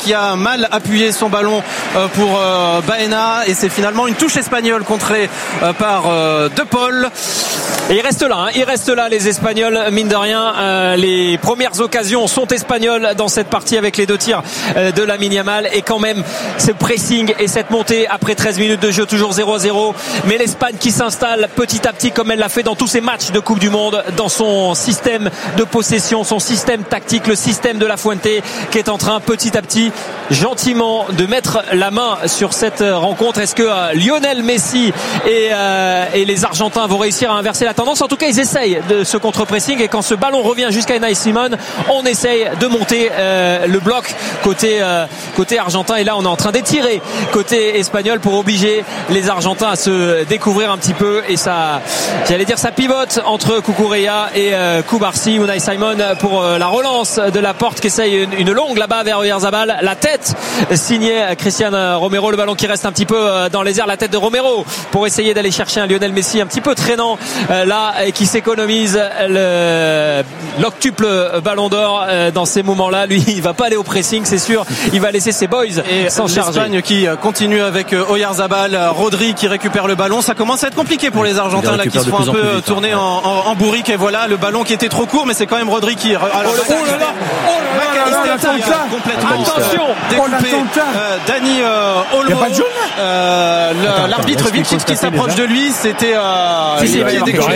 qui a mal appuyé son ballon pour Baena, et c'est finalement une touche espagnole contrée par De Paul. Et il reste là les Espagnols, mine de rien. Les premières occasions sont espagnoles dans cette partie avec les 2 tirs de Lamine Yamal, et quand même ce pressing et cette montée après 13 minutes de jeu, toujours 0-0, mais l'Espagne qui s'installe petit à petit comme elle l'a fait dans tous ses matchs de Coupe du Monde, dans son système de possession, son système tactique, le système de La Fuente, qui est en train petit à petit gentiment de mettre la main sur cette rencontre. Est-ce que Lionel Messi et les Argentins vont réussir à inverser la tendance? En tout cas, ils essayent de ce contre-pressing, et quand ce ballon revient jusqu'à Unai Simon, on essaye de monter le bloc côté argentin, et là on est en train d'étirer côté espagnol pour obliger les Argentins à se découvrir un petit peu, et ça pivote entre Cucurella et Cubarsí. Unai Simon pour la relance de la porte qui essaye une longue là-bas vers Oyarzabal, la tête signée Cristiano Romero, le ballon qui reste un petit peu dans les airs, la tête de Romero pour essayer d'aller chercher un Lionel Messi un petit peu traînant là, et qui s'économise l'octuple ballon d'or dans ces moments-là. Lui, il va pas aller au pressing, c'est sûr, il va laisser ses boys s'en charger. L'Espagne qui continue avec Oyarzabal, Rodri qui récupère le ballon. Ça commence à être compliqué pour les Argentins là, qui se font un peu tourner en bourrique, et voilà le ballon qui était trop court, mais c'est quand même Rodri qui attention, découpé Dani Olmo, l'arbitre Vilčić qui s'approche de lui, c'était il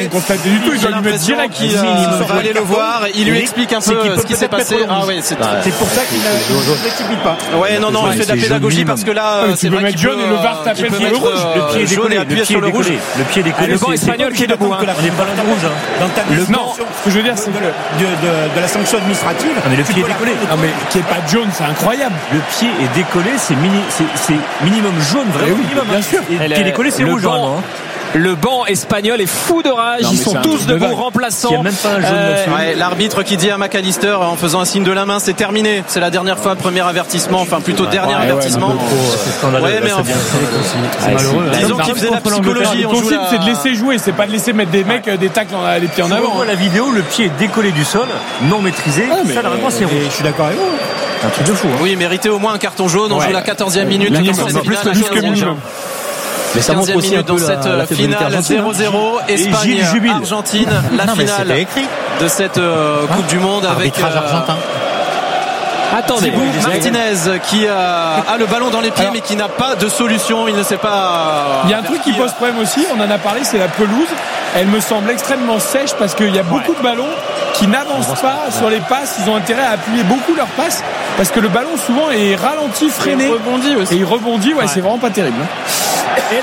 doit lui mettre direct, qui va aller le voir, il lui explique un peu ce qui s'est passé. C'est pour ça qu'il ne précipite pas. Il fait de la pédagogie, parce que là tu peux mettre jaune et le VAR t'appelle qu'il est rouge. Le pied est décollé, le pied est décollé. Le banc espagnol qui est debout. On n'est pas dans le rouge. Dans ta non, ce que je veux dire, c'est de la sanction administrative. Mais le pied est décollé. Non, mais qu'il n'y ait pas de jaune, c'est incroyable. Le pied est décollé, c'est minimum jaune, vraiment minimum. Bien sûr. Et le pied décollé, c'est rouge normalement. Le banc espagnol est fou de rage. Ils sont tous debout, remplaçants. Il n'y a même pas un jaune. L'arbitre qui dit à McAllister en faisant un signe de la main, c'est terminé. C'est la dernière fois, premier avertissement, enfin plutôt dernier avertissement. C'est scandaleux. C'est malheureux. Disons qu'il faisait la psychologie. Le principe, c'est de laisser jouer, c'est pas de laisser mettre des mecs des tacles les pieds en avant. On voit la vidéo, le pied est décollé du sol, non maîtrisé. Ça, la réponse, c'est rouge. Je suis d'accord avec vous. Un truc de fou. Oui, mérité au moins un carton jaune. On joue la 14e minute. Plus que minimum. Mais ça montre aussi dans cette finale 0-0 Espagne-Argentine, la finale de cette Coupe du Monde avec argentin. Attendez, Martinez qui a le ballon dans les pieds, mais qui n'a pas de solution. Il ne sait pas. Il y a un truc qui pose problème aussi, on en a parlé, c'est la pelouse. Elle me semble extrêmement sèche, parce qu'il y a beaucoup de ballons qui n'avancent pas sur les passes. Ils ont intérêt à appuyer beaucoup leurs passes, parce que le ballon souvent est ralenti, freiné. Et il rebondit aussi. Et il rebondit, c'est vraiment pas terrible. Et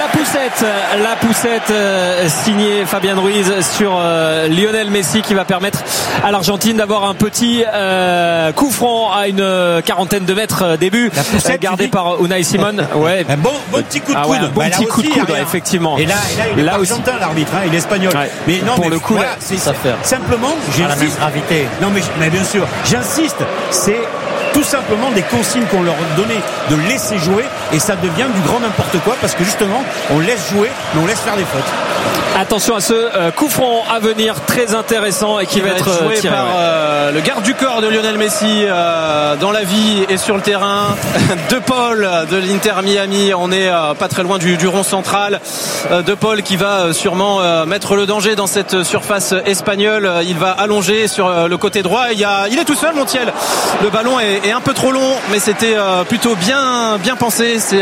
la poussette signée Fabien Ruiz sur Lionel Messi, qui va permettre à l'Argentine d'avoir un petit coup franc à une quarantaine de mètres début, gardé par Unai Simon. Ouais. Un bon petit coup de coude. Bon petit coup de coude, effectivement. Et là il est argentin, l'arbitre, il est espagnol. Mais non, pour le coup, voilà, c'est simplement, j'insiste. Non, mais bien sûr, j'insiste, c'est tout simplement des consignes qu'on leur donnait de laisser jouer, et ça devient du grand n'importe quoi, parce que justement on laisse jouer mais on laisse faire des fautes. Attention à ce coup franc à venir, très intéressant, et qui va être joué tiré par le garde du corps de Lionel Messi dans la vie et sur le terrain. De Paul de l'Inter Miami, on est pas très loin du rond central. De Paul qui va sûrement mettre le danger dans cette surface espagnole. Il va allonger sur le côté droit. Il est tout seul, Montiel. Le ballon est un peu trop long, mais c'était plutôt bien pensé. C'est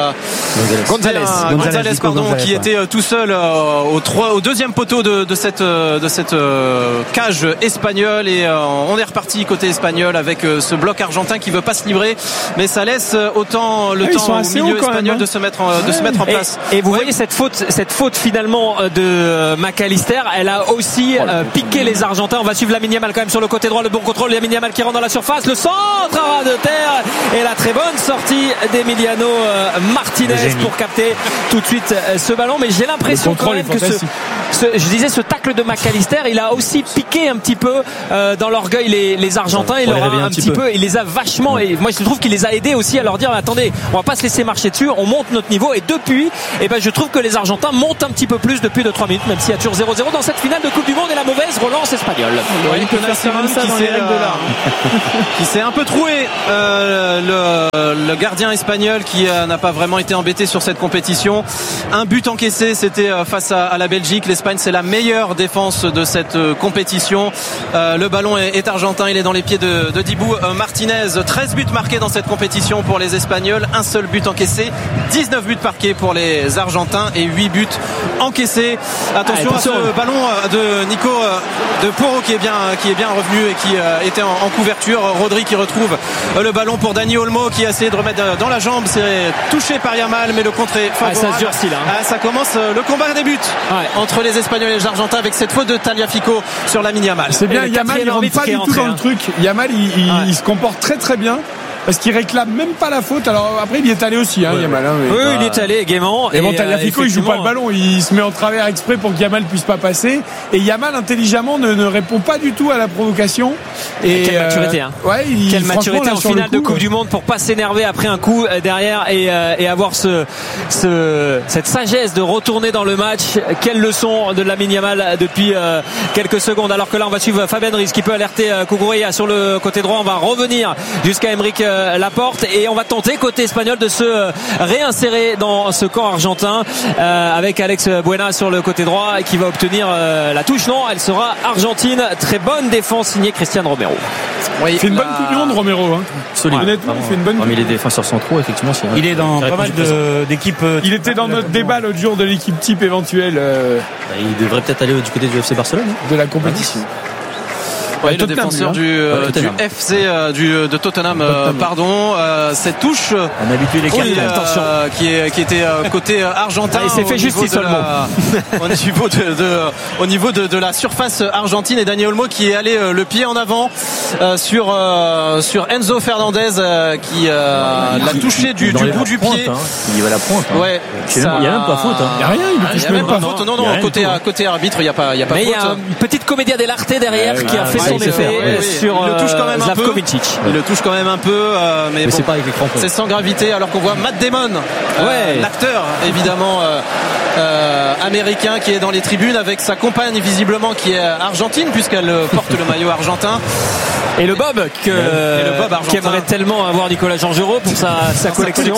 González, qui était tout seul au deuxième poteau de cette cage espagnole, et on est reparti côté espagnol avec ce bloc argentin qui veut pas se livrer, mais ça laisse autant le temps au milieu espagnol de se mettre en place. Et vous voyez cette faute finalement de McAllister, elle a aussi piqué les Argentins. On va suivre Lamine Yamal quand même sur le côté droit, le bon contrôle de Lamine Yamal qui rentre dans la surface, le centre à ras de terre, et la très bonne sortie d'Emiliano Martinez pour capter tout de suite ce ballon. Mais j'ai l'impression quand même même que je disais ce tacle de McAllister, il a aussi piqué un petit peu dans l'orgueil les Argentins. Il leur a un petit peu, il les a vachement, et moi je trouve qu'il les a aidés aussi à leur dire attendez, on va pas se laisser marcher dessus, on monte notre niveau. Et depuis, je trouve que les Argentins montent un petit peu plus depuis 2-3 minutes, même s'il y a toujours 0-0 dans cette finale de Coupe du Monde et la mauvaise relance espagnole. Qui s'est un peu troué, le gardien espagnol qui n'a pas vraiment été embêté sur cette compétition. Un but encaissé, c'était face à la Belgique. L'Espagne, c'est la meilleure défense de cette compétition. Le ballon est argentin, il est dans les pieds de Dibu Martinez. 13 buts marqués dans cette compétition pour les Espagnols, un seul but encaissé, 19 buts marqués pour les Argentins et 8 buts encaissés. Attention à ce ballon de Nico de Porro qui est bien revenu et qui était en couverture. Rodri qui retrouve le ballon pour Dani Olmo qui a essayé de remettre dans la jambe. C'est touché par Yamal, mais le contre est favorable. Ça se durcit là. Ça commence, le combat des buts entre les Espagnols et les Argentins avec cette faute de Tagliafico sur Lamine Yamal. C'est bien, Yamal il rentre pas du tout dans le truc. Yamal il se comporte très très bien. Parce qu'il réclame même pas la faute. Alors après il y est allé aussi Yamal. Oui, il est allé gaiement. Et bon, Tagliafico il joue pas le ballon, il se met en travers exprès pour que Yamal puisse pas passer. Et Yamal intelligemment ne répond pas du tout à la provocation. Et quelle maturité quelle maturité en finale de Coupe du Monde pour pas s'énerver après un coup derrière et avoir cette sagesse de retourner dans le match. Quelle leçon de Lamine Yamal depuis quelques secondes. Alors que là on va suivre Fabien Ruiz qui peut alerter Cucurella sur le côté droit. On va revenir jusqu'à Aymeric Laporte et on va tenter côté espagnol de se réinsérer dans ce camp argentin avec Alex Buena sur le côté droit qui va obtenir la touche. Non, elle sera argentine. Très bonne défense signée Cristian Romero. Oui, c'est une bonne Coupe du Monde Romero solide. Honnêtement, il fait une bonne il est défenseur centraux effectivement. Il est dans pas mal d'équipes. Il était dans notre débat l'autre jour de l'équipe type éventuelle. Il devrait peut-être aller du côté du FC Barcelone de la compétition. Le défenseur du FC de Tottenham, pardon. Cette touche qui était côté argentin. Il s'est fait justice seulement. Au niveau de la surface argentine et Dani Olmo qui est allé le pied en avant sur Enzo Fernandez qui l'a touché du bout du pied. Il va à la pointe. Ouais. Il n'y a même pas faute. Il n'y a rien, il ne touche même pas. Non, côté arbitre, il n'y a pas faute. Mais il y a une petite comédia dell'arte derrière qui a fait son effet sur il le touche quand même un peu. Il le touche quand même un peu, mais bon, c'est pas avec les crampons. C'est sans gravité, alors qu'on voit Matt Damon, l'acteur évidemment américain qui est dans les tribunes avec sa compagne visiblement qui est argentine puisqu'elle porte le maillot argentin. Et le Bob qui aimerait tellement avoir Nicolas Georgerot pour sa collection.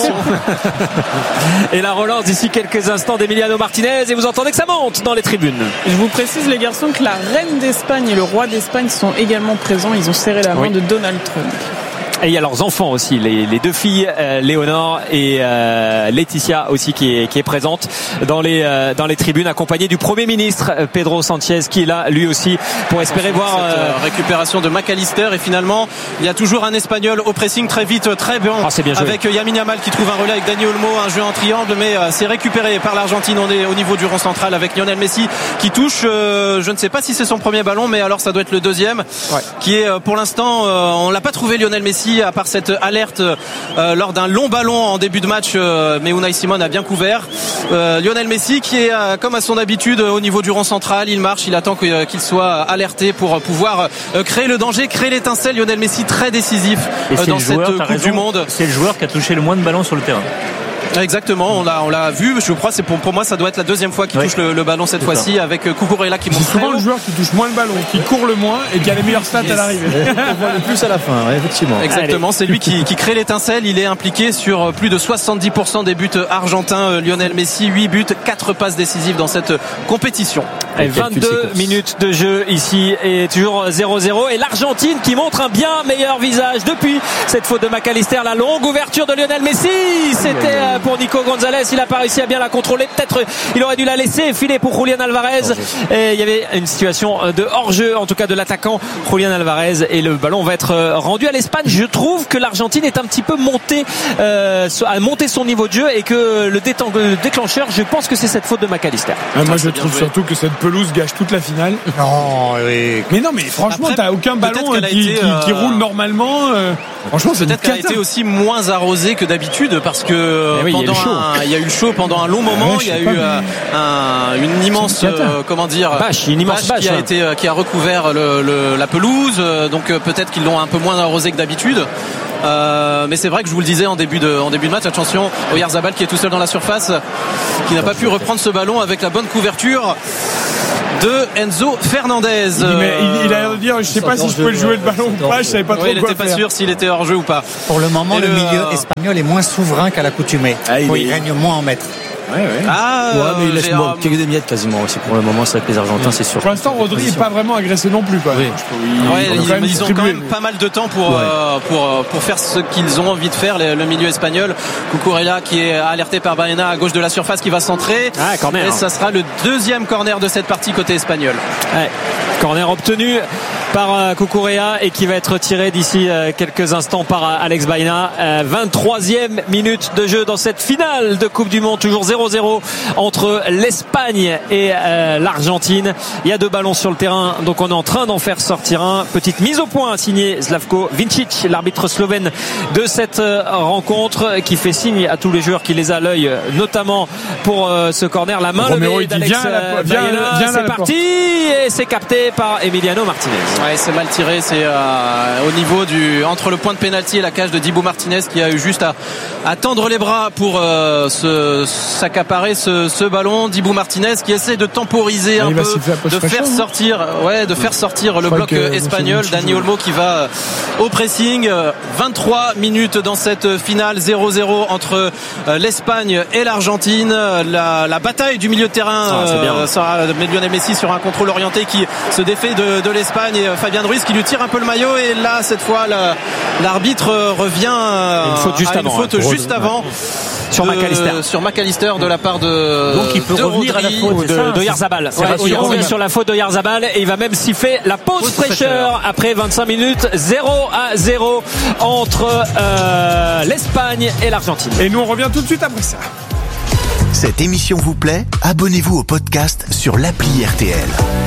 Et la relance d'ici quelques instants d'Emiliano Martinez et vous entendez que ça monte dans les tribunes. Je vous précise les garçons que la reine d'Espagne et le roi d'Espagne sont également présents. Ils ont serré la main de Donald Trump. Et il y a leurs enfants aussi, les deux filles, Léonore et Laetitia aussi qui est présente dans les tribunes, accompagnée du Premier ministre Pedro Sanchez qui est là lui aussi pour espérer voir récupération de McAllister. Et finalement il y a toujours un Espagnol au pressing très vite, très bon, avec Lamine Yamal qui trouve un relais avec Dani Olmo, un jeu en triangle, mais c'est récupéré par l'Argentine. On est au niveau du rond central avec Lionel Messi qui touche, je ne sais pas si c'est son premier ballon, mais alors ça doit être le deuxième, qui est pour l'instant on l'a pas trouvé Lionel Messi à part cette alerte lors d'un long ballon en début de match, mais Unai Simon a bien couvert. Lionel Messi qui est comme à son habitude au niveau du rond central, il marche, il attend qu'il soit alerté pour pouvoir créer le danger, créer l'étincelle. Lionel Messi très décisif dans cette Coupe du Monde. C'est le joueur qui a touché le moins de ballons sur le terrain. Exactement, on l'a vu. Je crois pour moi ça doit être la deuxième fois qu'il touche le ballon cette fois-ci, avec Cucurella qui monte. C'est souvent le joueur qui touche moins le ballon, qui court le moins et qui a les meilleures stats à l'arrivée. On voit le plus à la fin, effectivement. Exactement, c'est lui qui crée l'étincelle. Il est impliqué sur plus de 70% des buts argentins. Lionel Messi, 8 buts, 4 passes décisives dans cette compétition. Et 22 minutes de jeu ici et toujours 0-0 et l'Argentine qui montre un bien meilleur visage depuis cette faute de McAllister. La longue ouverture de Lionel Messi, c'était pour Nico Gonzalez, il n'a pas réussi à bien la contrôler, peut-être il aurait dû la laisser filer pour Julián Alvarez et il y avait une situation de hors-jeu en tout cas de l'attaquant Julián Alvarez et le ballon va être rendu à l'Espagne. Je trouve que l'Argentine est un petit peu a monté son niveau de jeu et que le déclencheur, je pense que c'est cette faute de McAllister. Moi je trouve surtout que cette pelouse gâche toute la finale. Non, oui. Mais non, mais franchement, Après, t'as aucun ballon qui roule normalement. Franchement, c'est peut-être qu'elle a été aussi moins arrosée que d'habitude parce que oui, il y a eu le chaud pendant un long moment. Il y a eu une immense bâche qui a recouvert la pelouse. Donc peut-être qu'ils l'ont un peu moins arrosé que d'habitude. Mais c'est vrai que je vous le disais en début de match, attention, Oyarzabal qui est tout seul dans la surface, qui n'a pas pu reprendre ce ballon avec la bonne couverture de Enzo Fernandez. Il a l'air de dire, je sais pas si je peux le jouer le ballon ou pas, je savais pas trop il quoi n'était pas faire. sûr s'il était hors jeu ou pas. Pour le moment, le milieu espagnol est moins souverain qu'à l'accoutumée. Il règne moins en maître. Mais il laisse que des miettes quasiment aussi pour le moment, c'est avec les Argentins, c'est sûr. Pour l'instant, Rodri n'est pas vraiment agressé non plus, quoi. Oui. Ils ont quand même pas mal de temps pour faire ce qu'ils ont envie de faire, le milieu espagnol. Cucurella qui est alerté par Baena à gauche de la surface, qui va centrer. Corner. Et ça sera le deuxième corner de cette partie côté espagnol. Corner obtenu par Cucurella et qui va être tiré d'ici quelques instants par Alex Baena. 23e minute de jeu dans cette finale de Coupe du Monde, toujours 0-0 entre l'Espagne et l'Argentine. Il y a 2 ballons sur le terrain, donc on est en train d'en faire sortir un. Petite mise au point signée Slavko Vincic, l'arbitre slovène de cette rencontre, qui fait signe à tous les joueurs qui les a à l'œil, notamment pour ce corner. La main levée d'Alex Baena. C'est parti et c'est capté par Emiliano Martinez. Ouais, c'est mal tiré, c'est au niveau entre le point de pénalty et la cage de Dibu Martinez, qui a eu juste à tendre les bras pour s'accaparer ce ballon. Dibu Martinez qui essaie de temporiser un peu, de faire sortir le bloc espagnol. Dani Olmo qui va au pressing. 23 minutes dans cette finale, 0-0 entre l'Espagne et l'Argentine. La bataille du milieu de terrain sera Lionel Messi sur un contrôle orienté qui se défait de l'Espagne, et Fabian Ruiz qui lui tire un peu le maillot, et là cette fois l'arbitre revient à une faute juste avant sur McAllister de la part de donc il peut revenir Rodri, à la faute de Oyarzabal. Il revient sur la faute de Oyarzabal et il va même siffler la pause fraîcheur après 25 minutes. 0-0 entre l'Espagne et l'Argentine. Et nous on revient tout de suite après ça. Cette émission vous plaît ? Abonnez-vous au podcast sur l'appli RTL.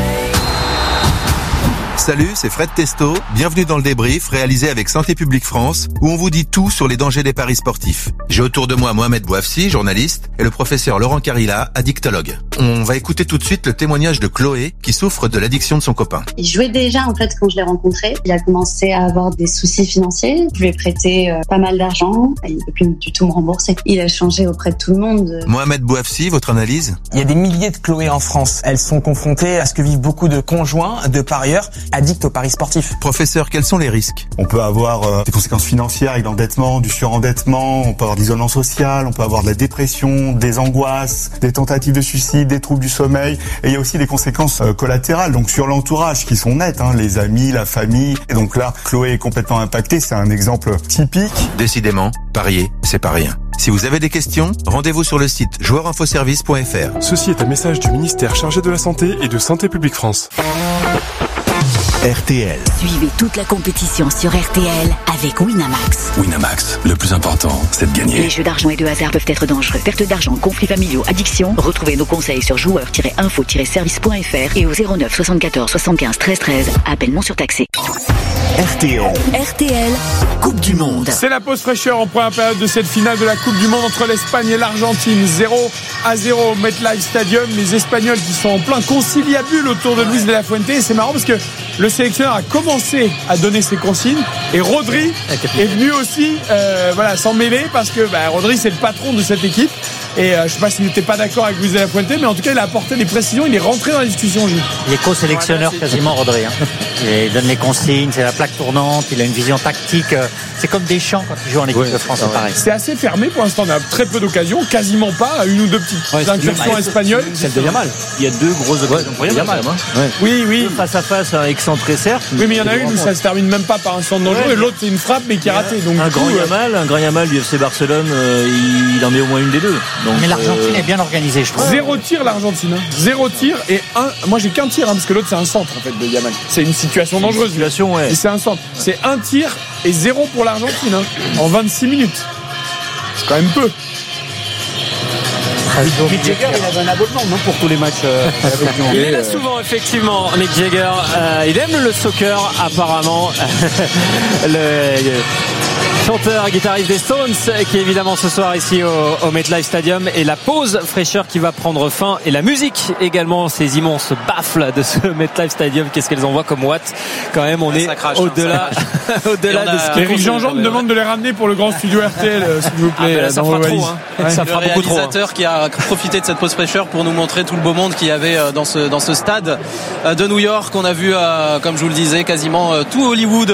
Salut, c'est Fred Testo. Bienvenue dans le débrief réalisé avec Santé publique France, où on vous dit tout sur les dangers des paris sportifs. J'ai autour de moi Mohamed Bouafsi, journaliste, et le professeur Laurent Carilla, addictologue. On va écouter tout de suite le témoignage de Chloé, qui souffre de l'addiction de son copain. Il jouait déjà, en fait, quand je l'ai rencontré. Il a commencé à avoir des soucis financiers. Je lui ai prêté pas mal d'argent. Il ne peut plus du tout me rembourser. Il a changé auprès de tout le monde. Mohamed Bouafsi, votre analyse ? Il y a des milliers de Chloé en France. Elles sont confrontées à ce que vivent beaucoup de conjoints, de parieurs, addicts aux paris sportifs. Professeur, quels sont les risques ? On peut avoir des conséquences financières avec l'endettement, du surendettement, on peut avoir de l'isolement social, on peut avoir de la dépression, des angoisses, des tentatives de suicide, des troubles du sommeil, et il y a aussi des conséquences collatérales, donc sur l'entourage qui sont nettes, les amis, la famille. Et donc là, Chloé est complètement impactée, c'est un exemple typique. Décidément, parier, c'est pas rien. Si vous avez des questions, rendez-vous sur le site joueurinfoservice.fr. Ceci est un message du ministère chargé de la Santé et de Santé publique France. RTL. Suivez toute la compétition sur RTL avec Winamax. Winamax, le plus important, c'est de gagner. Les jeux d'argent et de hasard peuvent être dangereux. Perte d'argent, conflits familiaux, addiction. Retrouvez nos conseils sur joueurs-info-service.fr et au 09 74 75 13 13. Appel non surtaxé. RTL, Coupe du Monde. C'est la pause fraîcheur en première période de cette finale de la Coupe du Monde entre l'Espagne et l'Argentine. 0-0 au MetLife Stadium. Les Espagnols qui sont en plein conciliabule autour de Luis de la Fuente. Et c'est marrant parce que le sélectionneur a commencé à donner ses consignes et Rodri est venu aussi s'en mêler parce que Rodri c'est le patron de cette équipe. Et je ne sais pas s'il n'était pas d'accord avec Luis de la Fuente, mais en tout cas il a apporté des précisions, il est rentré dans la discussion. Il est co-sélectionneur quasiment, Rodri. Il donne les consignes, c'est la plaque tournante, il a une vision tactique. C'est comme Deschamps quand il joue en équipe de France, pareil. C'est assez fermé pour l'instant, on a très peu d'occasions, quasiment pas, une ou deux petites incursions espagnoles. Celle de Yamal. Il y a 2 grosses occasions pour Yamal. Oui. Face à face, excentré certes. Oui, mais il y en a une où ça se termine même pas par un centre dangereux et l'autre c'est une frappe mais qui est ratée. Donc, un grand Yamal du FC Barcelone, il en met au moins une des deux. Donc, mais l'Argentine est bien organisée, je trouve. 0 tir l'Argentine. 0 tir et moi j'ai qu'un tir parce que l'autre c'est un centre en fait de Yamal. C'est une situation dangereuse. Et c'est un centre. C'est un tir et 0 pour l'Argentine en 26 minutes. C'est quand même peu. Mick Jagger, il avait un abonnement, non, pour tous les matchs. Il est là souvent, effectivement, Mick Jagger. Il aime le soccer, apparemment. le chanteur, guitariste des Stones, qui est évidemment ce soir ici au MetLife Stadium, et la pause fraîcheur qui va prendre fin, et la musique également, ces immenses baffles de ce MetLife Stadium, qu'est-ce qu'elles envoient comme watts quand même, on est au-delà de ce qui est. Eric Jean-Jean me demande de les ramener pour le grand studio RTL, s'il vous plaît. Ça fera trop, ça fera beaucoup trop. Le réalisateur qui a profité de cette pause fraîcheur pour nous montrer tout le beau monde qu'il y avait dans ce stade de New York. On a vu, comme je vous le disais, quasiment tout Hollywood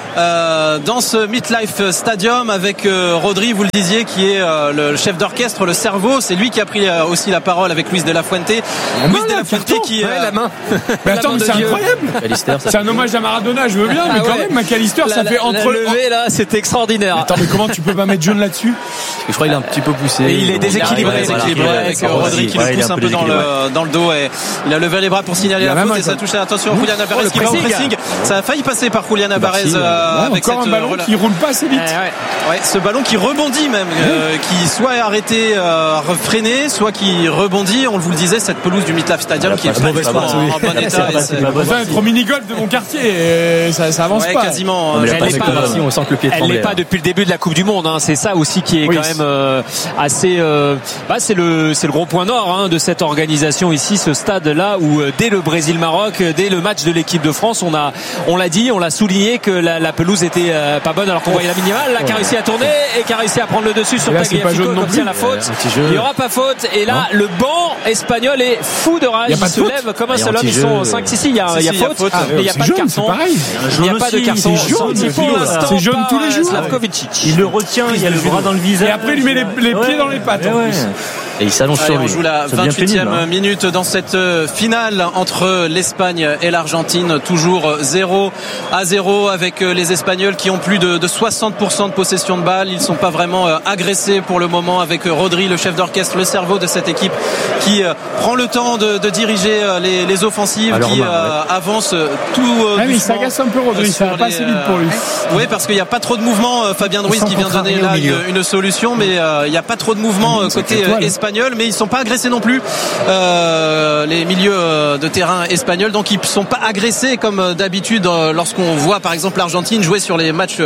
dans ce MetLife Stadium avec Rodri, vous le disiez, qui est le chef d'orchestre, le cerveau. C'est lui qui a pris aussi la parole avec Luis de la Fuente. Luis de la Fuente qui la main. Mais attends, c'est incroyable. C'est un hommage à Maradona, je veux bien, mais quand même, McAllister, ça fait entre le levé là, c'est extraordinaire. Attends, mais comment tu peux pas mettre John là-dessus? Je crois qu'il est un petit peu poussé. Et il est déséquilibré avec Rodri qui le pousse un peu dans le dos, et il a levé les bras pour signaler la faute, et ça touche attention Julian Alvarez qui va au pressing. Ça a failli passer par Julian Alvarez avec encore un ballon qui roule pas assez vite. Ouais, ce ballon qui rebondit même, qui soit est arrêté, freiné, soit qui rebondit. On vous le disait, cette pelouse du MetLife Stadium qui est en bon état. Enfin, être au mini-golf de mon quartier, ça avance pas. Quasiment. Elle n'est pas depuis le début de la Coupe du Monde. C'est ça aussi qui est quand même assez. C'est le gros point nord de cette organisation ici, ce stade-là, où dès le Brésil-Maroc, dès le match de l'équipe de France, on l'a dit, on l'a souligné que la pelouse était pas bonne, alors qu'on voyait la minimale là, qui a réussi à tourner et qui a réussi à prendre le dessus sur Tagliafico, comme s'il y a la faute. Il n'y aura pas faute, et là le banc espagnol est fou de rage, il se lève comme un seul homme. Ils sont 5. Il y a faute, mais il n'y a pas de carton. Il n'y a pas de carton. C'est jaune tous les jours. Slavkovic, il le retient, il y a le bras dans le visage, et après il lui met les pieds dans les pattes. Et il s'allonge sur lui. On joue la 28e minute dans cette finale entre l'Espagne et l'Argentine, toujours 0-0 avec les Espagnols qui ont plus de 60% de possession de balle. Ils ne sont pas vraiment agressés pour le moment, avec Rodri, le chef d'orchestre, le cerveau de cette équipe, qui prend le temps de diriger les offensives, qui avance tout doucement. Il s'agace un peu, Rodri, ça va pas assez vite pour lui. Oui, parce qu'il n'y a pas trop de mouvement. Fabien Ruiz qui vient donner là une solution, mais il n'y a pas trop de mouvement côté espagnol. Mais ils sont pas agressés non plus, les milieux de terrain espagnols, donc ils sont pas agressés comme d'habitude lorsqu'on voit par exemple l'Argentine jouer sur les matchs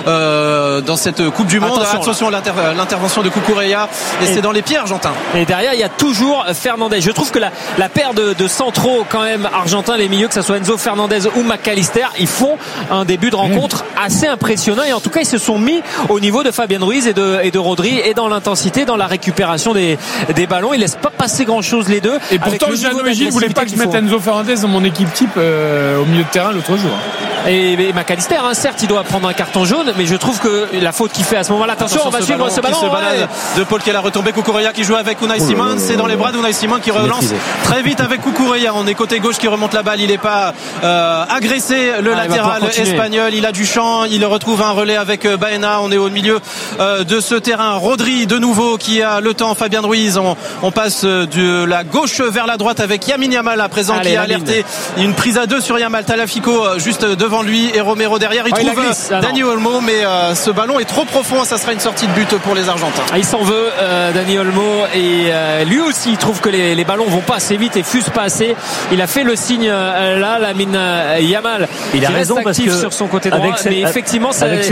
dans cette Coupe du Monde. Attention à l'intervention de Cucurella, et c'est dans les pieds argentins. Et derrière il y a toujours Fernandez. Je trouve que la paire de centraux quand même argentins, les milieux, que ce soit Enzo Fernandez ou McAllister, ils font un début de rencontre assez impressionnant, et en tout cas ils se sont mis au niveau de Fabien Ruiz et de Rodri, et dans l'intensité, dans la récupération des ballons. Ils laissent pas passer grand chose les deux. Et pourtant Jeannot et Gilles voulaient pas que je mette Enzo Fernandez dans mon équipe type au milieu de terrain l'autre jour. Et McAllister, certes il doit prendre un carton jaune, mais je trouve que la faute qu'il fait à ce moment-là, attention, on va suivre ce ballon de Paul, qui a la retombée. Cucurella qui joue avec Unai Simon, c'est dans les bras d'Unai Simon qui relance très vite avec Cucurella. On est côté gauche qui remonte la balle, il n'est pas agressé, le latéral espagnol, il a du champ, il retrouve un relais avec Baena. On est au milieu de ce terrain. Rodri de nouveau qui a le temps, Fabien Ruiz. On passe de la gauche vers la droite avec Lamine Yamal à présent, qui a alerté. Une prise à 2 sur Yamal, Tagliafico juste devant lui et Romero derrière. Il trouve Dani Olmo, mais ce ballon est trop profond, ça sera une sortie de but pour les Argentins. Il s'en veut, Dani Olmo, et lui aussi il trouve que les ballons vont pas assez vite et fusent pas assez. Il a fait le signe là, Lamine Yamal, il a raison, parce que sur son côté droit, mais effectivement avec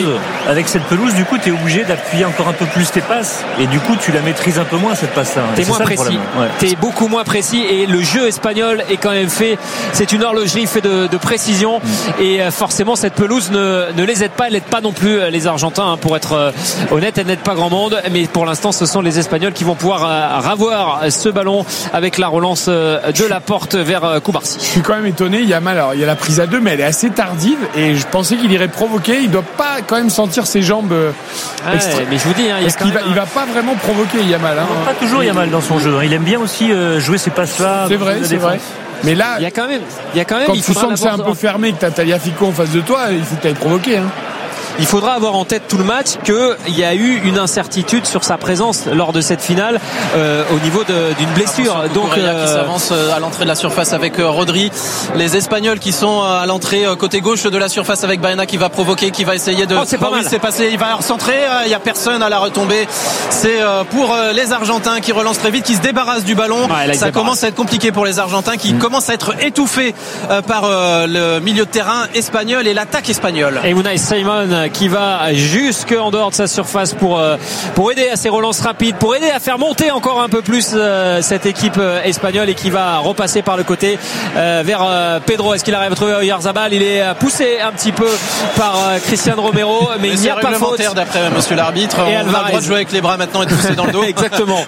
cette pelouse du coup tu es obligé d'appuyer encore un peu plus tes passes, et du coup tu la maîtrises un peu moins cette passe là. T'es moins précis, t'es beaucoup moins précis, et le jeu espagnol est quand même fait, c'est une horlogerie fait de précision, et forcément cette pelouse ne les aide pas, elle n'aide pas non plus les Argentins, pour être honnête, elle n'aide pas grand monde, mais pour l'instant ce sont les Espagnols qui vont pouvoir ravoir ce ballon avec la relance de la porte vers Koubarsi. Je suis quand même étonné, Yamal, alors il y a la prise à 2 mais elle est assez tardive, et je pensais qu'il irait provoquer, il doit pas quand même sentir ses jambes mais je vous dis, il va pas vraiment provoquer Yamal, pas toujours Yamal dans son jeu, il aime bien aussi jouer ces passes là. C'est vrai. Mais là, il y a quand même quand tu sens que c'est un peu fermé, que t'as Tagliafico en face de toi, il faut que tu ailles provoquer. il faudra avoir en tête tout le match qu'il y a eu une incertitude sur sa présence lors de cette finale au niveau d'une blessure. Donc qui s'avance à l'entrée de la surface avec Rodri. Les Espagnols qui sont à l'entrée côté gauche de la surface avec Baena qui va provoquer, qui va essayer de... c'est pas mal. C'est passé, il va recentrer, il n'y a personne à la retombée. C'est pour les Argentins qui relancent très vite, qui se débarrassent du ballon. Ça commence à être compliqué pour les Argentins qui commencent à être étouffés par le milieu de terrain espagnol et l'attaque espagnole. Et Unai Simon qui va jusque en dehors de sa surface pour aider à ces relances rapides, pour aider à faire monter encore un peu plus cette équipe espagnole, et qui va repasser par le côté vers Pedro. Est-ce qu'il arrive à trouver Oyarzabal? Il est poussé un petit peu par Cristian Romero, mais il n'y a pas faute d'après monsieur l'arbitre. On a le droit de jouer avec les bras maintenant et de pousser dans le dos. Exactement.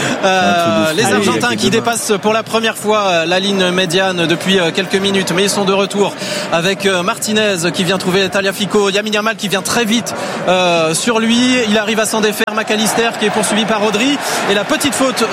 Les Argentins qui dépassent pour la première fois la ligne médiane depuis quelques minutes, mais ils sont de retour avec Martinez qui vient trouver Tagliafico, Lamine Yamal qui vient très vite sur lui, il arrive à s'en défaire, McAllister qui est poursuivi par Rodri, et la petite faute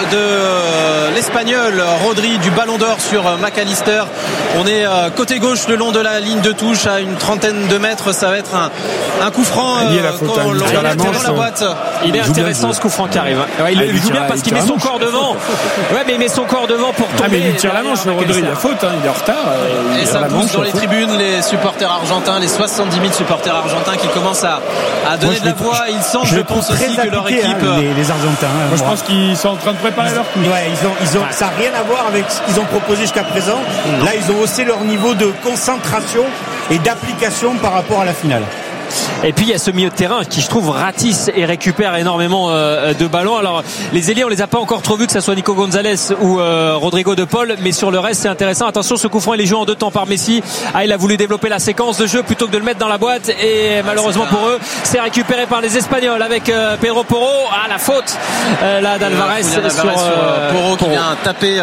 de l'Espagnol Rodri du Ballon d'Or sur McAllister. On est côté gauche le long de la ligne de touche à une trentaine de mètres, ça va être un coup franc dans la boîte. Il est intéressant ce coup franc qui arrive. Il joue bien parce qu'il met son corps devant. Ouais, mais il met son corps devant pour tomber. Mais il tire la manche, Rodri, il a faute, il est en retard. Et ça pousse dans les tribunes les supporters argentins, les 70 000 supporters argentins qui commencent à donner de la voix. Ils sentent, je pense aussi, que leur équipe... Les Argentins. Moi, je pense qu'ils sont en train de préparer leur coup. Ça n'a rien à voir avec ce qu'ils ont proposé jusqu'à présent. Là, ils ont haussé leur niveau de concentration et d'application par rapport à la finale. Et puis il y a ce milieu de terrain qui, je trouve, ratisse et récupère énormément de ballons. Alors les ailiers, on les a pas encore trop vus, que ça soit Nico Gonzalez ou Rodrigo de Paul, mais sur le reste c'est intéressant. Attention, ce coup franc il est joué en 2 temps par Messi. Il a voulu développer la séquence de jeu plutôt que de le mettre dans la boîte, et malheureusement pour eux c'est récupéré par les Espagnols avec Pedro Porro. La faute là d'Alvarez sur Porro qui vient taper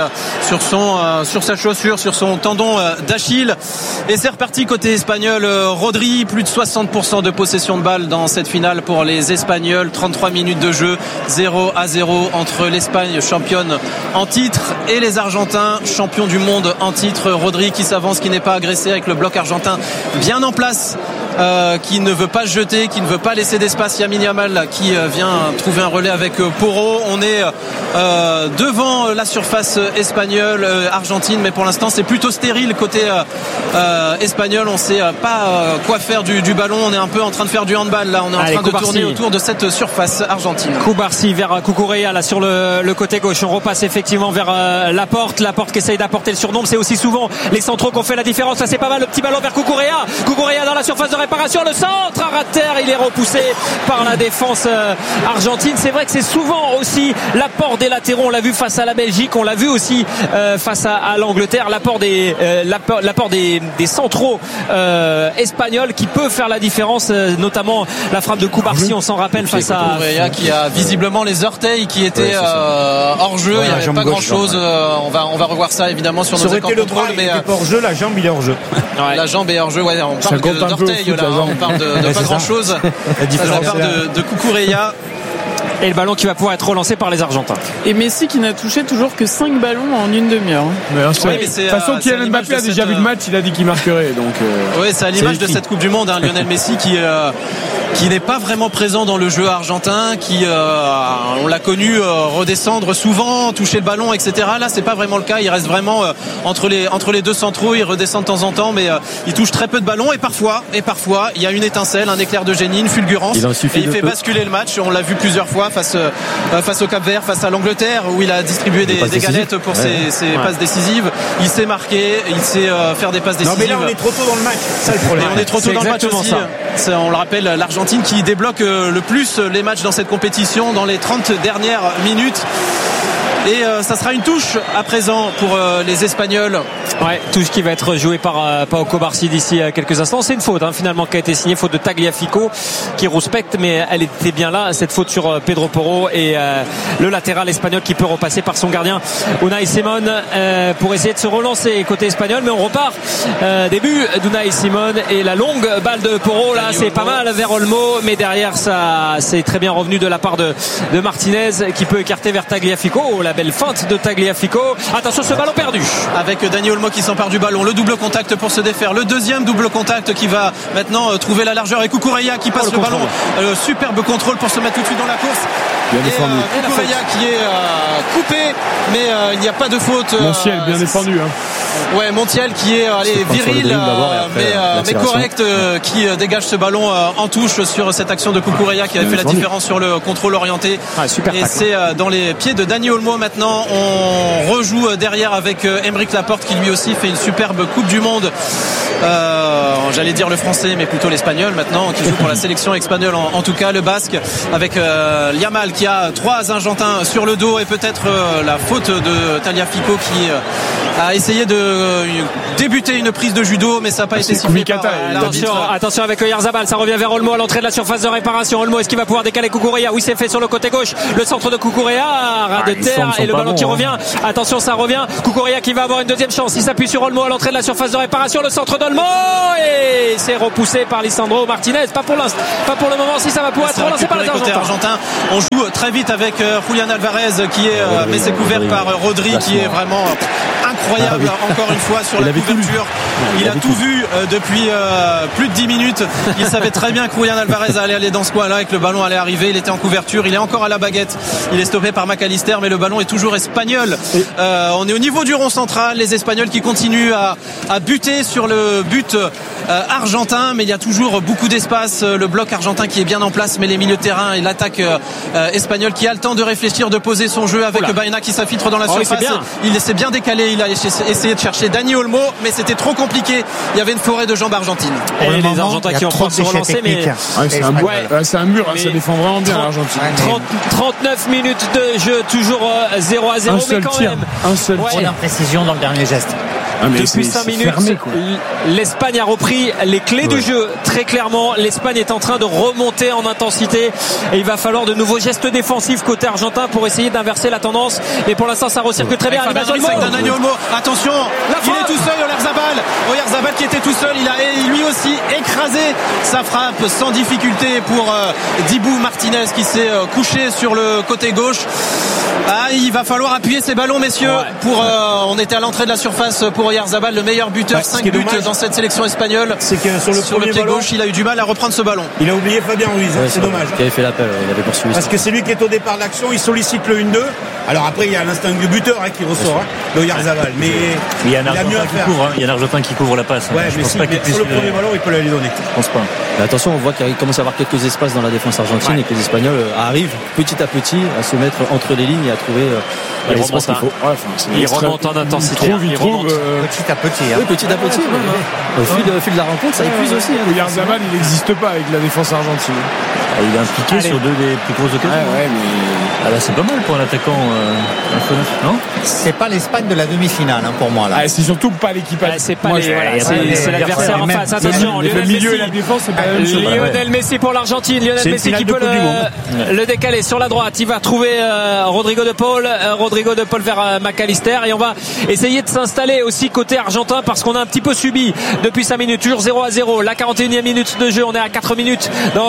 sur sa chaussure, sur son tendon d'Achille, et c'est reparti côté espagnol. Rodri, plus de 60% de possession de balle dans cette finale pour les Espagnols. 33 minutes de jeu, 0-0 entre l'Espagne, championne en titre, et les Argentins, champions du monde en titre. Rodri qui s'avance, qui n'est pas agressé, avec le bloc argentin bien en place, qui ne veut pas jeter, qui ne veut pas laisser d'espace. Lamine Yamal qui vient trouver un relais avec Porro. On est devant la surface espagnole, argentine, mais pour l'instant c'est plutôt stérile côté espagnol. On ne sait pas quoi faire du ballon. On est un peu en train de faire du handball là. On est en train de tourner autour de cette surface argentine. Koubarsi vers Cucurella là sur le côté gauche. On repasse effectivement vers Laporte qui essaye d'apporter le surnombre. C'est aussi souvent les centraux qui ont fait la différence. Là c'est pas mal, le petit ballon vers Cucurella dans la surface de réparation. Le centre à ras de terre, il est repoussé par la défense argentine. C'est vrai que c'est souvent aussi l'apport des latéraux. On l'a vu face à la Belgique, on l'a vu aussi face à l'Angleterre. L'apport des centraux espagnols qui peut faire la différence, notamment la frappe de Koubarsi, on s'en rappelle, face à Cucurella qui a visiblement les orteils qui étaient hors jeu. Il n'y avait pas grand chose. On va revoir ça évidemment sur nos écrans de contrôle, mais hors jeu, la jambe il est hors jeu. La jambe est hors jeu. Ouais, on parle d'orteils là, on parle de pas grand chose. On parle de Cucurella. Et le ballon qui va pouvoir être relancé par les Argentins. Et Messi qui n'a touché toujours que 5 ballons en une demi-heure. De toute façon, Kylian Mbappé a déjà vu le match, il a dit qu'il marquerait. Oui, c'est à l'image de cette Coupe du Monde, Lionel Messi qui n'est pas vraiment présent dans le jeu argentin, qui on l'a connu redescendre souvent, toucher le ballon, etc. Là c'est pas vraiment le cas, il reste vraiment entre les deux centraux, il redescend de temps en temps, mais il touche très peu de ballons, et parfois il y a une étincelle, un éclair de génie, une fulgurance, et il fait basculer le match. On l'a vu plusieurs fois face au Cap-Vert, face à l'Angleterre, où il a distribué des galettes pour ses passes décisives. Il sait marquer, il sait faire des passes décisives. Non mais là on est trop tôt dans le match, ça le problème. Et on est trop tôt dans le match aussi. On le rappelle, l'Argentine qui débloque le plus les matchs dans cette compétition dans les 30 dernières minutes. Et ça sera une touche à présent pour les Espagnols. Ouais, touche qui va être jouée par Pau Koubarsi d'ici quelques instants. C'est une faute finalement qui a été signée, faute de Tagliafico qui respecte, mais elle était bien là, cette faute sur Pedro Porro, et le latéral espagnol qui peut repasser par son gardien Unai Simon pour essayer de se relancer côté espagnol. Mais on repart début d'Unai Simon, et la longue balle de Porro là, c'est pas mal vers Olmo, mais derrière ça c'est très bien revenu de la part de Martinez qui peut écarter vers Tagliafico. La belle feinte de Tagliafico. Attention, ce ballon perdu. Avec Dani Olmo qui s'empare du ballon, le double contact pour se défaire, le deuxième double contact qui va maintenant trouver la largeur, et Cucurella qui passe le ballon, superbe contrôle pour se mettre tout de suite dans la course. Cucurella qui est coupé, mais il n'y a pas de faute. Montiel bien défendu. Ouais, Montiel qui est viril, mais correct, qui dégage ce ballon en touche sur cette action de Cucurella qui avait fait la différence sur le contrôle orienté. Et c'est dans les pieds de Dani Olmo maintenant. On rejoue derrière avec Aymeric Laporte qui lui aussi fait une superbe Coupe du Monde. J'allais dire le français, mais plutôt l'espagnol maintenant, qui joue pour la sélection espagnole, en tout cas le basque, avec Yamal qui a 3 Argentins sur le dos, et peut-être la faute de Tagliafico qui a essayé de débuter une prise de judo, mais ça n'a pas été sifflé par attention avec Oyarzabal, ça revient vers Olmo à l'entrée de la surface de réparation. Olmo, est-ce qu'il va pouvoir décaler Cucurella? Oui, c'est fait sur le côté gauche, le centre de Cucurella, ras de terre, et le ballon qui revient. Attention, ça revient. Cucurella qui va avoir une deuxième chance, il s'appuie sur Olmo à l'entrée de la surface de réparation, le centre d'Olmo, et c'est repoussé par Lisandro Martinez. Pas pour le moment. Si ça va pouvoir être relancé par les Argentins. On joue très vite avec Julián Álvarez qui est mais c'est couvert par Rodri qui est vraiment incroyable encore une fois sur la couverture. Il a tout vu depuis plus de 10 minutes. Il savait très bien que Julián Álvarez allait aller dans ce coin-là et que le ballon allait arriver. Il était en couverture. Il est encore à la baguette. Il est stoppé par McAllister, mais le ballon est toujours espagnol. On est au niveau du rond central. Les Espagnols qui continuent à buter sur le but argentin, mais il y a toujours beaucoup d'espace. Le bloc argentin qui est bien en place, mais les milieux de terrain et l'attaque espagnole qui a le temps de réfléchir, de poser son jeu avec Baena qui s'infiltre dans la surface. Il s'est bien décalé. Il a essayé de chercher Dani Olmo, mais c'était trop compliqué. Il y avait une forêt de jambes argentines. Et les Argentins qui ont trop se relancer, mais c'est un mur. Ça défend vraiment bien l'Argentine. 39 minutes de jeu, toujours 0-0, mais quand même un seul tir d'imprécision dans le dernier geste. Depuis 5 minutes, l'Espagne a repris les clés du jeu. Très clairement, l'Espagne est en train de remonter en intensité et il va falloir de nouveaux gestes défensifs côté argentin pour essayer d'inverser la tendance. Mais pour l'instant, ça recircule très bien. Attention, il est tout seul, Oyarzabal qui était tout seul. Il a lui aussi écrasé sa frappe sans difficulté pour Dibou Martinez qui s'est couché sur le côté gauche. Il va falloir appuyer ses ballons, messieurs. On était à l'entrée de la surface pour Oyarzabal, le meilleur buteur, 5 buts dans cette sélection espagnole. C'est que sur le pied gauche, il a eu du mal à reprendre ce ballon. Il a oublié Fabien Ruiz, c'est dommage. Il avait fait l'appel, il avait poursuivi. Parce que c'est lui qui est au départ de l'action, il sollicite le 1-2. Alors après, il y a l'instinct du buteur qui ressort, de Oyarzabal. Mais il y a un Argentin qui couvre la passe. Ouais, mais sur le premier ballon, il peut la lui donner. Je pense pas. Mais attention, on voit qu'il commence à avoir quelques espaces dans la défense argentine et que les Espagnols arrivent petit à petit à se mettre entre les lignes et à trouver les espaces qu'il faut. Il remonte en intensité. Il trouve petit à petit. Oui, petit à petit. Au fil de la rencontre, ça épuise aussi. Oyarzabal, il n'existe pas avec la défense argentine. Il est impliqué sur 2 des plus grosses occasions. Là, c'est pas mal pour un attaquant. Non, c'est pas l'Espagne de la demi-finale pour moi là. C'est surtout pas l'équipe. C'est pas c'est l'adversaire en face. Attention, le milieu et la défense, c'est pas la même chose. Lionel Messi pour l'Argentine. Lionel Messi qui peut le décaler sur la droite. Il va trouver Rodrigo de Paul vers McAllister, et on va essayer de s'installer aussi côté argentin parce qu'on a un petit peu subi depuis 5 minutes. Toujours 0-0. La 41e minute de jeu. On est à 4 minutes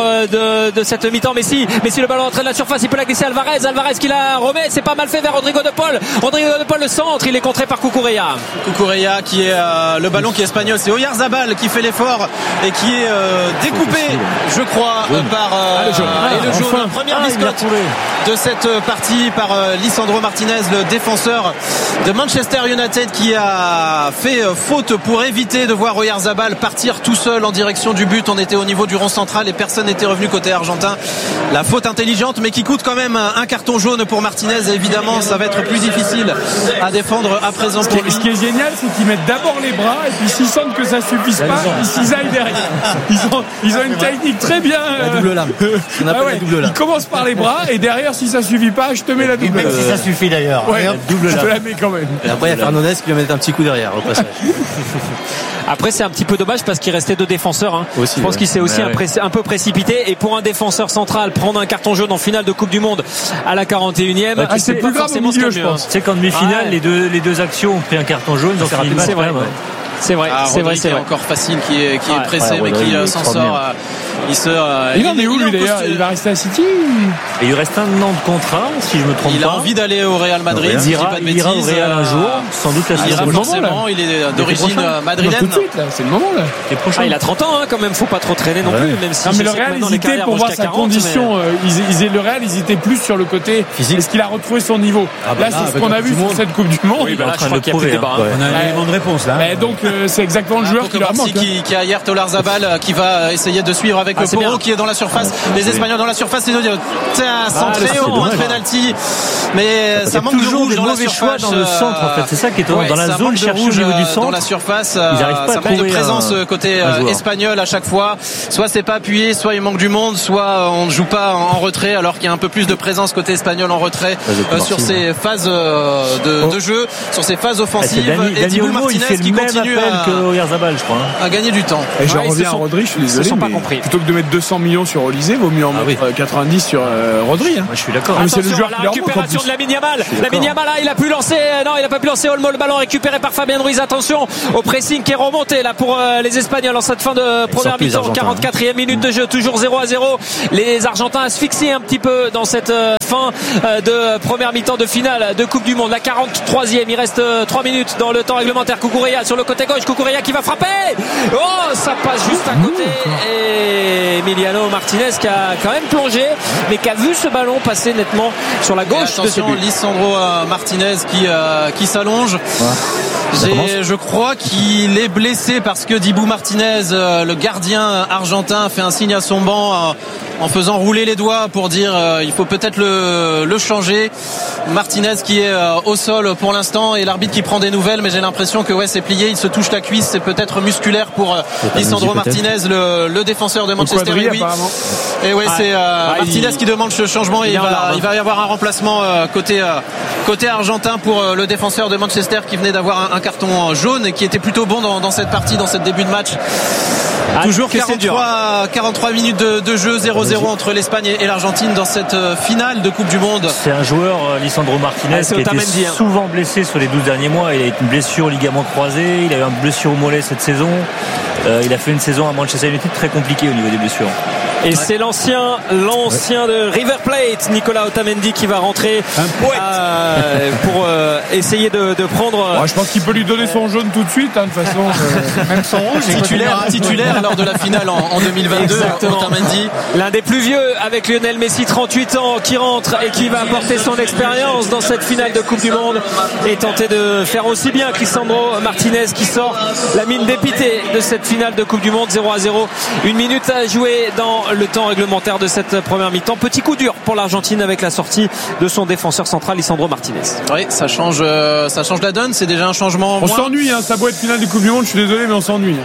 de cette mi-temps. Messi, le ballon entrée de la surface. Il peut la glisser à Alvarez qui la remet. C'est pas mal fait vers Rodrigo de Paul. Le centre. Il est contré par Cucurella qui est le ballon qui est espagnol. C'est Oyarzabal qui fait l'effort et qui est découpé, je crois, par le jaune. La première biscotte de cette partie par Lisandro Martinez, le défenseur de Manchester United, qui a fait faute pour éviter de voir Oyarzabal partir tout seul en direction du but. On était au niveau du rond central et personne n'était revenu côté argentin. La faute intelligente, mais qui coûte quand même un carton jaune pour Martinez. Et évidemment, ça va être plus difficile à défendre à présent pour lui. Ce qui est génial, c'est qu'ils mettent d'abord les bras et puis s'ils sentent que ça suffise pas, ils cisaillent derrière. Ils ont une technique très bien. La double lame. On appelle la double lame. Ils commencent par les bras et derrière, si ça suffit pas, je te mets la double lame. Si ça suffit d'ailleurs. Double lame. Je te la mets quand même. Et après, il y a Fernandez qui va mettre un petit coup derrière au passage. Après, c'est un petit peu dommage parce qu'il restait 2 défenseurs. Je pense qu'il s'est aussi un peu précipité. Et pour un défenseur central, prendre un carton jaune en finale de Coupe du Monde à la 41e, c'est plus grave au milieu, je pense. Tu sais qu'en demi-finale, les deux actions ont pris un carton jaune. Donc c'est vrai. C'est vrai. Rodri qui est encore facile, qui est pressé, mais qui s'en sort Il en est où lui d'ailleurs? Il va rester à City? Et il reste 1 an de contrat, si je me trompe pas. Il a envie d'aller au Real Madrid. Il ira au Real un jour, sans doute la saison prochaine. Il est d'origine madrilène. C'est le moment là. Il a 30 ans quand même, faut pas trop traîner non plus, même si mais le Real hésitait pour voir sa condition. Le Real hésitait plus sur le côté physique. Est-ce qu'il a retrouvé son niveau? Là, c'est ce qu'on a vu sur cette Coupe du Monde. Oui, je crois qu'il y a plus de débat. On a un élément de réponse là. Donc c'est exactement le joueur qui leur manque. Qui a hier Tolarzabal qui va essayer de suivre avec Poro qui est dans la surface. Les Espagnols dans la surface, ils nous disent centré au point de penalty. Mais ça manque de rouge dans la surface. Dans le centre en fait, c'est ça qui est étonnant. Dans la zone de rouge au niveau du centre. Dans la surface, ça manque de présence côté espagnol à chaque fois. Soit c'est pas appuyé, soit il manque du monde, soit on ne joue pas en retrait alors qu'il y a un peu plus de présence côté espagnol en retrait sur ces phases de jeu, sur ces phases offensives. Et Dibu Martinez qui continue à gagner du temps. Et je reviens à Rodri, je suis désolé. Ils sont pas compris. Plutôt que de mettre 200 millions sur Olysée, vaut mieux en mettre 90 sur Rodri. Je suis d'accord. Attention, c'est le joueur la récupération de Lamine Yamal. Lamine Yamal, il a pu lancer. Non, il a pas pu lancer. Olmo, le ballon récupéré par Fabien Ruiz. Attention au pressing qui est remonté là pour les Espagnols en cette fin de première mi-temps. 44e minute de jeu, toujours 0-0. Les Argentins asphyxient un petit peu dans cette fin de première mi-temps de finale de Coupe du Monde. La 43e, il reste 3 minutes dans le temps réglementaire. Cucurella sur le côté gauche. Cucurella qui va frapper. Oh, ça passe juste à côté. Et Emiliano Martinez qui a quand même plongé, mais qui a vu ce ballon passer nettement sur la gauche. Attention, Lisandro Martinez qui s'allonge. Je crois qu'il est blessé parce que Dibu Martinez, le gardien argentin, fait un signe à son banc en faisant rouler les doigts pour dire il faut peut-être le changer. Martinez qui est au sol pour l'instant et l'arbitre qui prend des nouvelles, mais j'ai l'impression que c'est plié, il se touche la cuisse, c'est peut-être musculaire pour Lisandro Martinez, le défenseur de Manchester. Et c'est Martinez qui demande ce changement et il va y avoir un remplacement côté argentin pour le défenseur de Manchester qui venait d'avoir un carton jaune et qui était plutôt bon dans cette partie, dans cette début de match. Toujours 43 minutes de jeu, 0-0 entre l'Espagne et l'Argentine dans cette finale de Coupe du Monde. C'est un joueur, Lisandro Martinez, qui a été souvent blessé sur les 12 derniers mois. Il a eu une blessure au ligament croisé, il a eu une blessure au mollet cette saison. Il a fait une saison à Manchester United très compliquée au niveau des blessures. Et c'est l'ancien de River Plate, Nicolas Otamendi, qui va rentrer pour essayer de prendre. Je pense qu'il peut lui donner son jaune tout de suite, de toute façon. Même son rouge. Titulaire lors de la finale en 2022. Otamendi. L'un des plus vieux avec Lionel Messi, 38 ans, qui rentre et qui va apporter son expérience dans cette finale de Coupe du Monde et tenter de faire aussi bien que Lisandro Martinez qui sort la mine dépitée de cette finale de Coupe du Monde. 0-0. 1 minute à jouer dans le temps réglementaire de cette première mi-temps. Petit coup dur pour l'Argentine avec la sortie de son défenseur central Lisandro Martinez. Oui, ça change la donne. C'est déjà un changement. On s'ennuie, ça doit être finale du Coupe du Monde. Je suis désolé, mais on s'ennuie.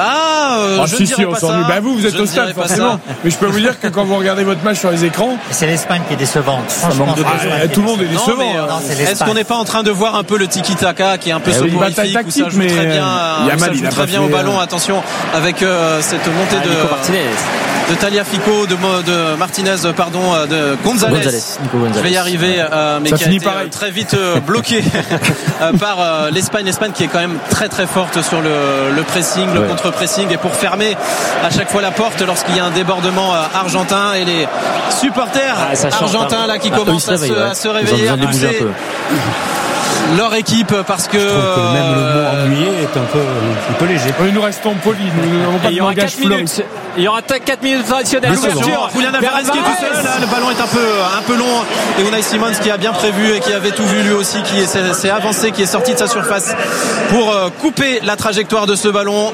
Je dirais pas ça. Vous êtes au stade forcément. Mais je peux vous dire que quand vous regardez votre match sur les écrans, c'est l'Espagne qui est décevante. Tout le monde est décevant. Est-ce qu'on n'est pas en train de voir un peu le tiki-taka qui est un peu soporifique où ça joue très bien, très bien au ballon. Attention avec cette montée de Tagliafico, de Martinez, de González. Je vais y arriver, mais qui a été très vite bloqué par l'Espagne. L'Espagne qui est quand même très très forte sur le pressing, le contre-pressing, et pour fermer à chaque fois la porte lorsqu'il y a un débordement argentin, et les supporters argentins là qui commencent à se réveiller, à pousser leur équipe, parce que même le mot ennuyé est un peu léger. Nous restons polis, nous n'avons pas de langage fleuve. Il y aura 4 minutes additionnelles. Julian Alvarez qui est tout seul, le ballon est un peu long, et Unai Simons qui a bien prévu et qui avait tout vu lui aussi, qui s'est avancé, qui est sorti de sa surface pour couper la trajectoire de ce ballon.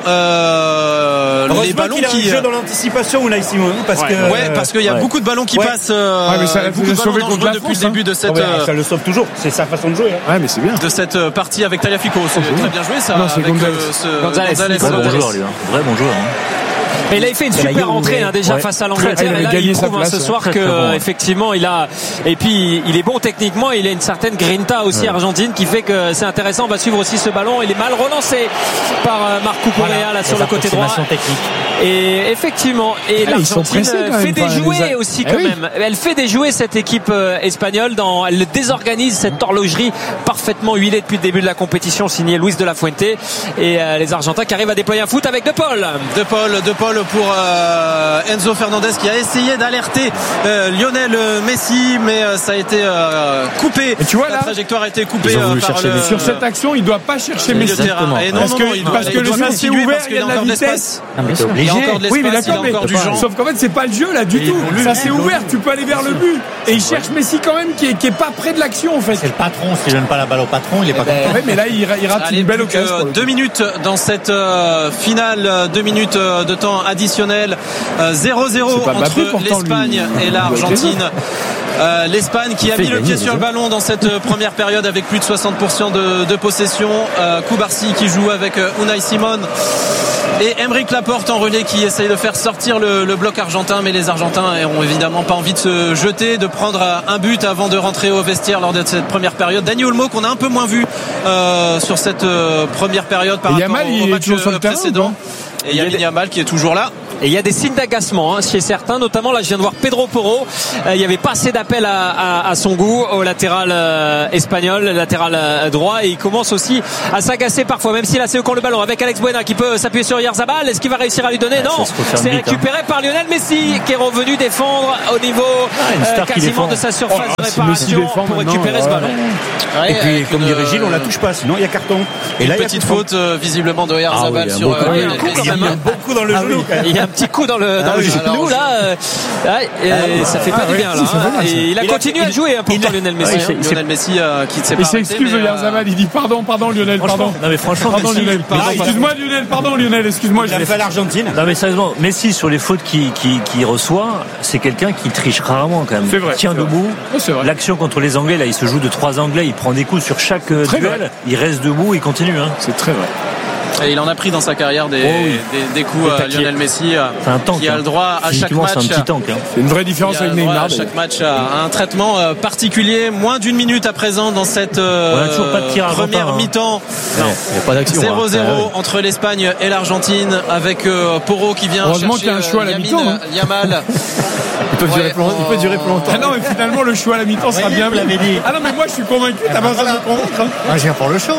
Les ballons qui jeu dans l'anticipation, Unai Simons, parce qu'il y a beaucoup de ballons qui passent, mais ça beaucoup de ballons dangereux depuis le début de cette ça le sauve toujours, c'est sa façon de jouer. Mais c'est bien. De cette partie avec Tagliafico, c'est très bien joué ça. C'est González. Bon joueur lui, vrai bon joueur. Mais il a fait une super entrée déjà face à l'Angleterre. Et là, il prouve ce soir que effectivement il a, et puis il est bon techniquement, il a une certaine grinta aussi argentine qui fait que c'est intéressant. On va suivre aussi ce ballon. Il est mal relancé par Marc Cucurella là sur le côté droit. Et effectivement, l'Argentine fait déjouer aussi quand même. Elle fait déjouer cette équipe espagnole, elle désorganise cette horlogerie parfaitement huilée depuis le début de la compétition, signée Luis de la Fuente, et les Argentins qui arrivent à déployer un foot avec De Paul faute pour Enzo Fernandez qui a essayé d'alerter Lionel Messi, mais ça a été coupé. Et tu vois, la trajectoire a été coupée sur cette action. Il doit pas chercher Messi. Et non, parce que le sens est ouvert, il y a de la vitesse. Il y a encore de l'espace, oui, mais d'accord, il y a encore du champ. Sauf qu'en fait, c'est pas le jeu là du tout. Ça c'est ouvert, tu peux aller vers le but. Et il cherche Messi quand même qui est pas près de l'action en fait. C'est le patron, s'il donne pas la balle au patron, il est pas content. Ouais, mais là il rate une belle occasion. 2 minutes dans cette finale, 2 minutes de temps additionnel, 0-0 entre l'Espagne et l'Argentine. L'Espagne qui a mis le pied sur le ballon dans cette première période avec plus de 60% de possession. Koubarsi qui joue avec Unai Simon et Aymeric Laporte en relais qui essaye de faire sortir le bloc argentin, mais les Argentins ont évidemment pas envie de se jeter, de prendre un but avant de rentrer au vestiaire lors de cette première période. Dani Olmo qu'on a un peu moins vu sur cette première période par rapport au match précédent. Et il y a Yamal qui est toujours là. Et il y a des signes d'agacement chez certains, notamment là je viens de voir Pedro Porro. Il n'y avait pas assez d'appel à son goût au latéral espagnol, latéral droit, et il commence aussi à s'agacer parfois, même si là c'est eux qui ont le ballon avec Alex Buena qui peut s'appuyer sur Oyarzabal. Est-ce qu'il va réussir à lui donner? Non, c'est récupéré par Lionel Messi qui est revenu défendre au niveau quasiment de sa surface de réparation pour récupérer ce ballon. Et puis comme dirait Gilles, on la touche pas, sinon il y a carton. Et là petite faute visiblement de Oyarzabal sur Lionel Messi. Il y a beaucoup dans le genou. Il y a un petit coup dans le genou là, ça fait pas du bien là. Et il a continué à jouer pourtant Lionel Messi. Lionel Messi qui ne s'est pas arrêté. Il s'excuse Oyarzabal, il dit pardon Lionel, pardon. Non mais franchement, pardon Lionel. Excuse-moi Lionel, pardon Lionel, excuse-moi. Il a fait l'Argentine. Non mais sérieusement, Messi sur les fautes qu'il reçoit, c'est quelqu'un qui triche rarement quand même. C'est vrai. Il tient debout. L'action contre les Anglais là, il se joue de 3 Anglais, il prend des coups sur chaque duel, il reste debout, il continue. C'est très vrai. Et il en a pris dans sa carrière des coups à Lionel Messi qui a le droit à chaque match. C'est un petit tank. C'est une vraie différence avec Neymar. À chaque match à un traitement particulier. Moins d'1 minute à présent dans cette première mi-temps. Il n'y a pas d'action. 0-0 entre l'Espagne et l'Argentine avec Porro qui vient heureusement chercher qu'il y a un choix à la mi-temps, Yamal. Il peut durer plus longtemps. Ah non, mais finalement le choix à la mi-temps sera bien. Ah non, mais moi je suis convaincu, t'as pas besoin de me convaincre. Je viens pour le show.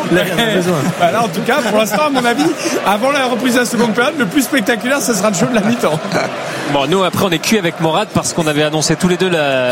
Là en tout cas, pour l'instant, à mon avis, avant la reprise de la seconde période, le plus spectaculaire, ce sera le show de la mi-temps. Bon, nous après on est cuit avec Morad parce qu'on avait annoncé tous les deux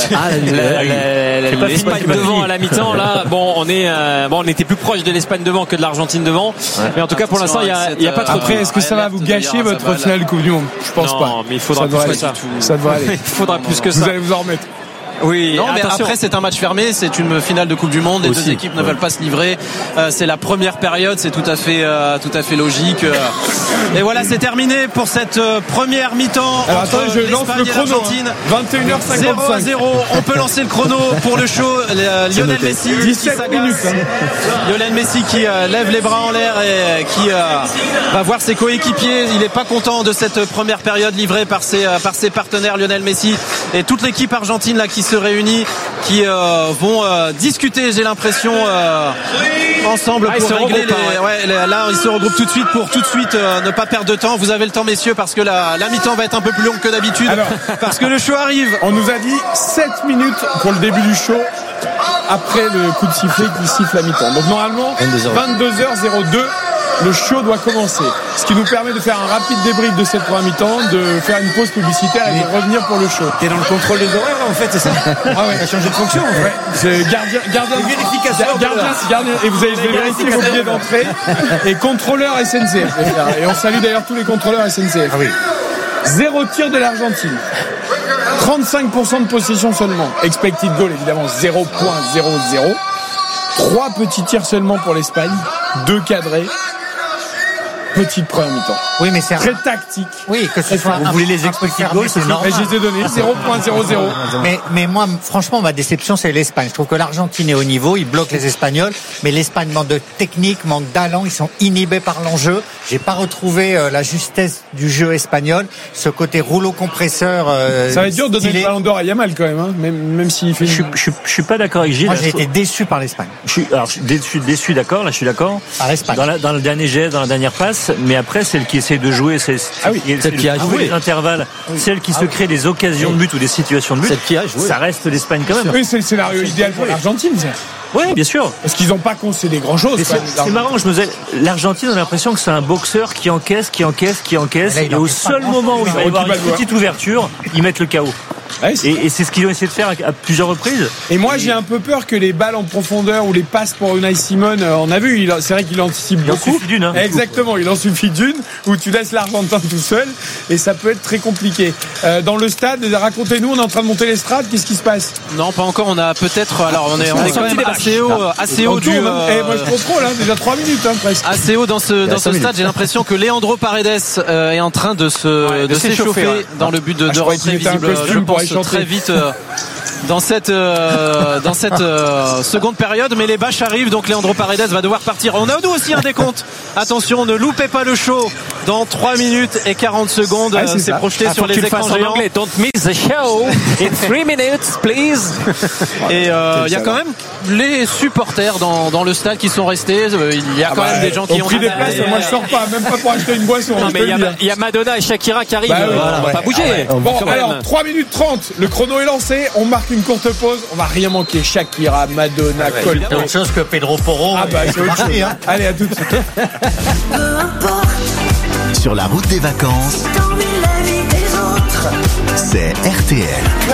l'Espagne devant à la mi-temps. Là, on était plus proche de l'Espagne devant que de l'Argentine devant. Mais en tout cas, pour l'instant, il y a pas trop. Après, est-ce que ça va vous gâcher votre finale de Coupe du Monde? Je pense pas. Non, mais il faudra plus que ça. Ça devrait aller. Il faudra plus que ça. Vous allez vous en remettre. Oui, non, mais après c'est un match fermé, c'est une finale de Coupe du Monde, les deux équipes ne veulent pas se livrer. C'est la première période, c'est tout à fait logique. Et voilà, c'est terminé pour cette première mi-temps. Alors attendez, je lance le chrono. 21h55. 0-0. On peut lancer le chrono pour le show. Lionel Messi 17 minutes. Lionel Messi qui lève les bras en l'air et qui va voir ses coéquipiers. Il n'est pas content de cette première période livrée par ses partenaires. Lionel Messi et toute l'équipe argentine là qui se réunit, qui vont discuter, j'ai l'impression, ensemble pour régler là ils se regroupent tout de suite pour ne pas perdre de temps. Vous avez le temps, messieurs, parce que la mi-temps va être un peu plus longue que d'habitude. Parce que le show arrive. On nous a dit 7 minutes pour le début du show après le coup de sifflet qui siffle la mi-temps. Donc normalement 22h02 le show doit commencer. Ce qui nous permet de faire un rapide débrief de cette première mi-temps, de faire une pause publicitaire et de revenir pour le show. T'es dans le contrôle des horaires là, en fait, c'est ça? Ah ouais, t'as changé de fonction. Ouais. C'est gardien, et vous allez vérifier vos billets d'entrée et contrôleur SNCF. Et on salue d'ailleurs tous les contrôleurs SNCF. Ah oui. 0 tir de l'Argentine. 35% de possession seulement. Expected goal évidemment 0.00. 3 petits tirs seulement pour l'Espagne. 2 cadrés. Petite première mi-temps. Oui, mais c'est très tactique. Oui, que ce soit. Vous voulez les expected goals, c'est normal. Je les ai donnés 0.00. Mais moi, franchement, ma déception, c'est l'Espagne. Je trouve que l'Argentine est au niveau, ils bloquent les Espagnols, mais l'Espagne manque de technique, manque d'allant, ils sont inhibés par l'enjeu. J'ai pas retrouvé la justesse du jeu espagnol, ce côté rouleau compresseur. Ça va être dur de donner le ballon d'or à Yamal quand même, hein, même s'il fait. Je suis pas d'accord avec Gilles. Moi, j'ai été déçu par l'Espagne. Je suis déçu, d'accord. Là, je suis d'accord. Par l'Espagne. Dans le dernier geste, dans la dernière passe. passe, mais après celle qui essaie de jouer, celle qui a joué les intervalles, celle qui se crée des occasions de but ou des situations de but, ça reste l'Espagne quand même. Oui, c'est le scénario idéal pour l'Argentine, ça. Oui, bien sûr. Parce qu'ils n'ont pas concédé grand-chose. C'est marrant, je me disais, l'Argentine, on a l'impression que c'est un boxeur qui encaisse, et au seul moment où il va y avoir une petite ouverture, ils mettent le KO. Ouais, et c'est ce qu'ils ont essayé de faire à plusieurs reprises. Et moi, j'ai un peu peur que les balles en profondeur ou les passes pour Unai Simon, on a vu, c'est vrai qu'il anticipe beaucoup. Il en suffit d'une. Hein. Exactement, il en suffit d'une où tu laisses l'Argentin tout seul et ça peut être très compliqué. Dans le stade, racontez-nous, on est en train de monter l'estrade, qu'est-ce qui se passe? Non, pas encore. On a peut-être. Alors, on est quand même assez haut du. Moi, je contrôle, déjà 3 minutes presque. Assez haut dans ce stade. J'ai l'impression que Leandro Paredes est en train de s'échauffer dans le but de rentrer visible. Je pense très vite dans cette seconde période, mais les bâches arrivent, donc Leandro Paredes va devoir partir. On a aussi un décompte. Attention, ne loupez pas le show. Dans 3 minutes et 40 secondes, c'est projeté sur les écrans géants. Don't miss the show in 3 minutes, please. Et il y a quand même les supporters dans le stade qui sont restés. Il y a quand même des gens qui ont pris des places. Moi, je sors pas, même pas pour acheter une boisson. Non, mais il y a Madonna et Shakira qui arrivent. On va pas bouger. Bon, alors 3 minutes 30. Le chrono est lancé. On marque une courte pause. On va rien manquer. Shakira, Madonna, Coldplay. C'est autre chose que Pedro Porro. C'est autre chose. Allez, à tout de suite. Sur la route des vacances, c'est RTL.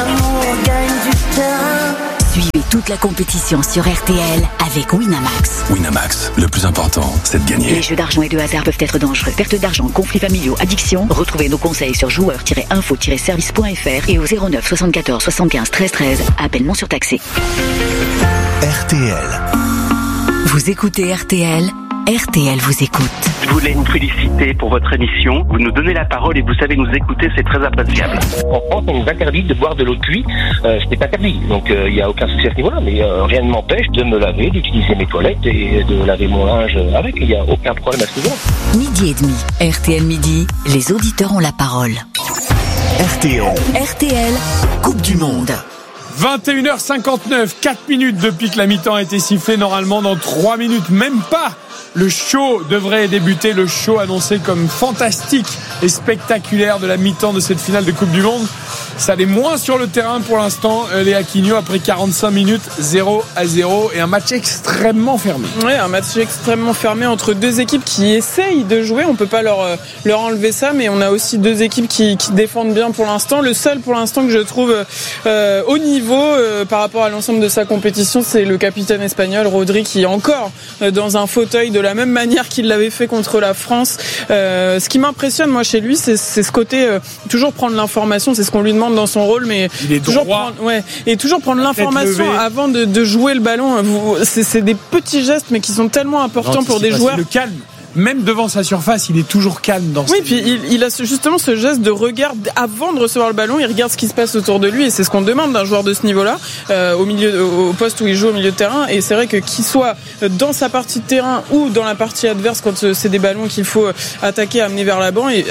Suivez toute la compétition sur RTL avec Winamax. Winamax, le plus important, c'est de gagner. Les jeux d'argent et de hasard peuvent être dangereux. Perte d'argent, conflits familiaux, addiction. Retrouvez nos conseils sur joueurs-info-service.fr et au 09 74 75 13 13. Appel non surtaxé. RTL. Vous écoutez RTL, RTL vous écoute. Je voulais vous féliciter pour votre émission. Vous nous donnez la parole et vous savez nous écouter, c'est très appréciable. En France, on nous interdit de boire de l'eau de pluie. C'est interdit. Donc, il n'y a aucun souci à ce niveau-là. Mais rien ne m'empêche de me laver, d'utiliser mes toilettes et de laver mon linge avec. Il n'y a aucun problème à ce niveau-là. Midi et demi. RTL Midi. Les auditeurs ont la parole. RTL. RTL. Coupe du Monde. 21h59, 4 minutes depuis que la mi-temps a été sifflée. Normalement, dans 3 minutes, même pas, le show devrait débuter. Le show annoncé comme fantastique et spectaculaire de la mi-temps de cette finale de Coupe du Monde. Ça l'est moins sur le terrain pour l'instant. Léa Quigno, après 45 minutes, 0-0 et un match extrêmement fermé. Ouais, un match extrêmement fermé entre deux équipes qui essayent de jouer. On peut pas leur enlever ça, mais on a aussi deux équipes qui défendent bien pour l'instant. Le seul pour l'instant que je trouve au niveau par rapport à l'ensemble de sa compétition, c'est le capitaine espagnol Rodri qui est encore dans un fauteuil de la même manière qu'il l'avait fait contre la France. Ce qui m'impressionne moi chez lui, c'est ce côté toujours prendre l'information. C'est ce qu'on lui demande dans son rôle, mais toujours prendre l'information avant de jouer le ballon. C'est des petits gestes, mais qui sont tellement importants pour des joueurs. Le calme. Même devant sa surface, il est toujours calme dans. Oui, puis il a justement ce geste de regard avant de recevoir le ballon. Il regarde ce qui se passe autour de lui, et c'est ce qu'on demande d'un joueur de ce niveau-là, au poste où il joue au milieu de terrain. Et c'est vrai que qu'il soit dans sa partie de terrain ou dans la partie adverse, quand c'est des ballons qu'il faut attaquer, amener vers l'avant, et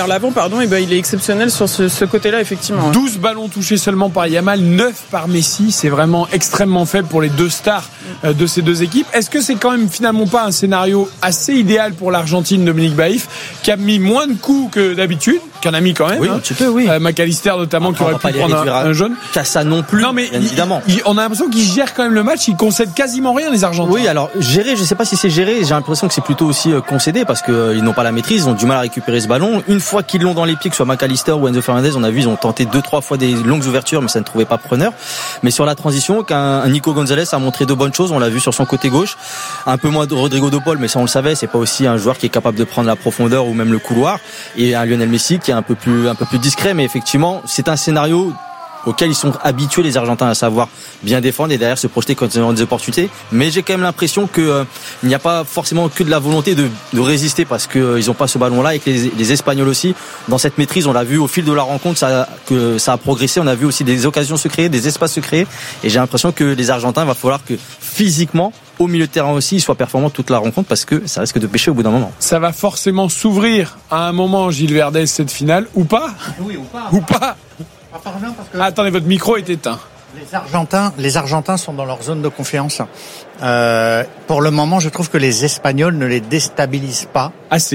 ben il est exceptionnel sur ce côté-là, effectivement. 12 ballons touchés seulement par Yamal, 9 par Messi. C'est vraiment extrêmement faible pour les deux stars de ces deux équipes. Est-ce que c'est quand même finalement pas un scénario assez idéal pour l'Argentine, Dominique Baïf, qui a mis moins de coups que d'habitude, qu'en a mis quand même. Oui, un petit peu, oui. McAllister notamment, qui aurait pu prendre un jaune. Cassa non plus. Non, mais évidemment. On a l'impression qu'ils gèrent quand même le match. Ils concèdent quasiment rien, les Argentins. Oui, alors gérer, je sais pas si c'est géré. J'ai l'impression que c'est plutôt aussi concédé parce que ils n'ont pas la maîtrise. Ils ont du mal à récupérer ce ballon. Une fois qu'ils l'ont dans les pieds, que ce soit McAllister ou Enzo Fernandez, on a vu, ils ont tenté 2-3 fois des longues ouvertures, mais ça ne trouvait pas preneur. Mais sur la transition, qu'un Nico Gonzalez a montré de bonnes choses. On l'a vu sur son côté gauche. Un peu moins de Rodrigo de Paul, mais ça on le savait. C'est pas aussi un joueur qui est capable de prendre la profondeur ou même le couloir. Et un Lionel Messi qui est un peu plus discret, mais effectivement, c'est un scénario auquel ils sont habitués, les Argentins, à savoir bien défendre et derrière se projeter quand ils ont des opportunités. Mais j'ai quand même l'impression que il n'y a pas forcément que de la volonté de résister parce que ils ont pas ce ballon-là, et que les Espagnols aussi, dans cette maîtrise, on l'a vu au fil de la rencontre, que ça a progressé. On a vu aussi des occasions se créer, des espaces se créer, et j'ai l'impression que les Argentins, il va falloir que physiquement, au milieu de terrain aussi, ils soient performants toute la rencontre parce que ça risque de pêcher au bout d'un moment. Ça va forcément s'ouvrir à un moment, Gilles Verdez, cette finale, ou pas? Oui, ou pas. Ou pas. Parce que... Attendez, votre micro est éteint. Les Argentins sont dans leur zone de confiance. Pour le moment, je trouve que les Espagnols ne les déstabilisent pas assez.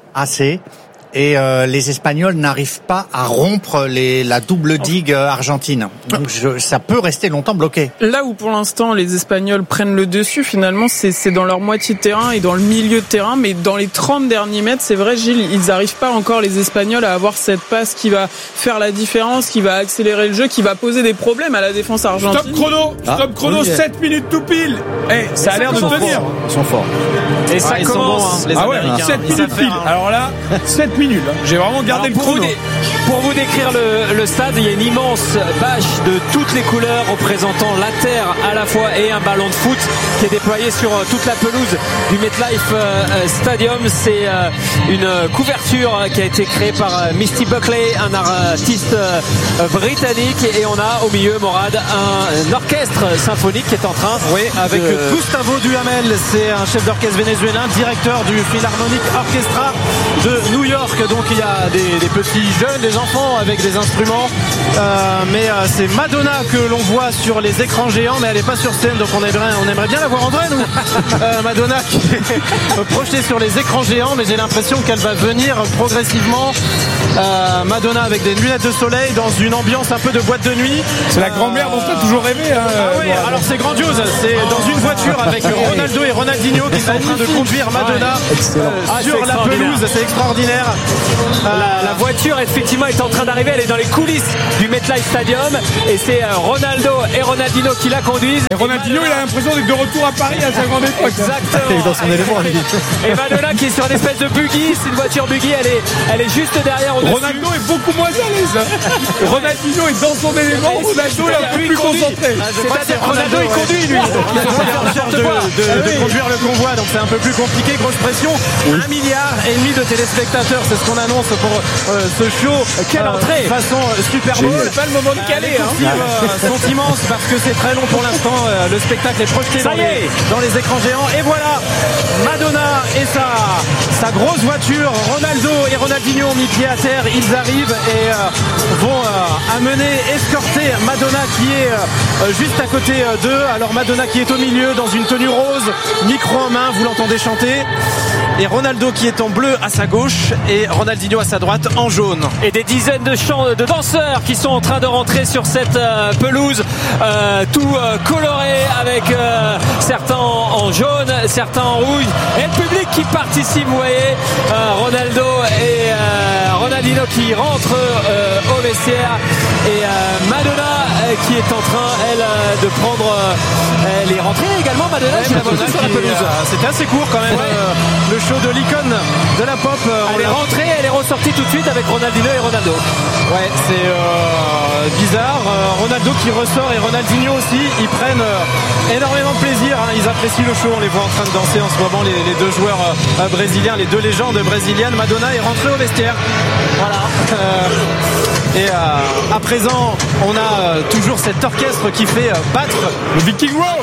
assez. Et les Espagnols n'arrivent pas à rompre la double digue argentine. Donc ça peut rester longtemps bloqué. Là où pour l'instant les Espagnols prennent le dessus, finalement c'est dans leur moitié de terrain et dans le milieu de terrain, mais dans les 30 derniers mètres, c'est vrai Gilles, ils n'arrivent pas encore les Espagnols à avoir cette passe qui va faire la différence, qui va accélérer le jeu, qui va poser des problèmes à la défense argentine. Stop chrono, 7 minutes tout pile. Ça a l'air de tenir. Ils sont forts. Et ça commence. Bon, hein, les 7 minutes pile. Alors là, 7 minutes. J'ai vraiment gardé le chrono. Pour vous décrire le stade, il y a une immense bâche de toutes les couleurs représentant l'Inter à la fois et un ballon de foot qui est déployé sur toute la pelouse du MetLife Stadium. C'est une couverture qui a été créée par Misty Buckley, un artiste britannique, et on a au milieu, Morad, un orchestre symphonique qui est en train avec Gustavo Duhamel, c'est un chef d'orchestre vénézuélin, directeur du Philharmonic Orchestra de New York. Donc il y a des petits jeunes, des enfants avec des instruments, mais c'est Madonna que l'on voit sur les écrans géants, mais elle n'est pas sur scène, donc on aimerait bien la voir en vrai, nous. Madonna qui est projetée sur les écrans géants, mais j'ai l'impression qu'elle va venir progressivement. Madonna avec des lunettes de soleil dans une ambiance un peu de boîte de nuit. C'est la grand-mère dont tu as toujours rêvé. Alors c'est grandiose, c'est dans une voiture avec Ronaldo et Ronaldinho qui sont en train de conduire Madonna sur la pelouse, c'est extraordinaire. La voiture effectivement est en train d'arriver, elle est dans les coulisses du MetLife Stadium et c'est Ronaldo et Ronaldinho qui la conduisent. Et Ronaldinho il a l'impression d'être de retour à Paris à sa grande époque. Exactement. Dans son élément. Et Madonna qui est sur une espèce de buggy, c'est une voiture buggy, elle est juste derrière. Ronaldo est beaucoup moins à l'aise. Ronaldinho est dans son élément, Ronaldo est un peu plus concentré. C'est-à-dire Ronaldo il conduit lui. De conduire le convoi, donc c'est un peu plus compliqué, grosse pression. 1,5 milliard de téléspectateurs, c'est ce qu'on annonce pour ce show. Quelle entrée façon Super Bowl. C'est pas le moment de caler. Les sont immenses parce que c'est très long pour l'instant. Le spectacle est projeté dans les écrans géants. Et voilà, Madonna et sa grosse voiture. Ronaldo et Ronaldinho ont mis pied à terre. Ils arrivent et vont amener, escorter Madonna qui est juste à côté d'eux. Alors Madonna qui est au milieu dans une tenue rose, micro en main, vous l'entendez chanter. Et Ronaldo qui est en bleu à sa gauche et Ronaldinho à sa droite en jaune. Et des dizaines de danseurs qui sont en train de rentrer sur cette pelouse tout coloré avec certains en jaune, certains en rouge. Et le public qui participe, vous voyez, Ronaldo et Ronaldinho qui rentrent au vestiaire et Madonna qui est en train, elle, de prendre les rentrées également. Madonna qui la voit sur la pelouse. C'était assez court quand même. Le show de l'icône de la pop. Elle est rentrée, elle est ressortie tout de suite avec Ronaldinho et Ronaldo. Ouais, c'est bizarre. Ronaldo qui ressort et Ronaldinho aussi. Ils prennent énormément de plaisir. Ils apprécient le show. On les voit en train de danser en ce moment. Les deux joueurs brésiliens, les deux légendes brésiliennes. Madonna est rentrée au vestiaire. Voilà. Et à présent, on a toujours cet orchestre qui fait battre le Viking Roar.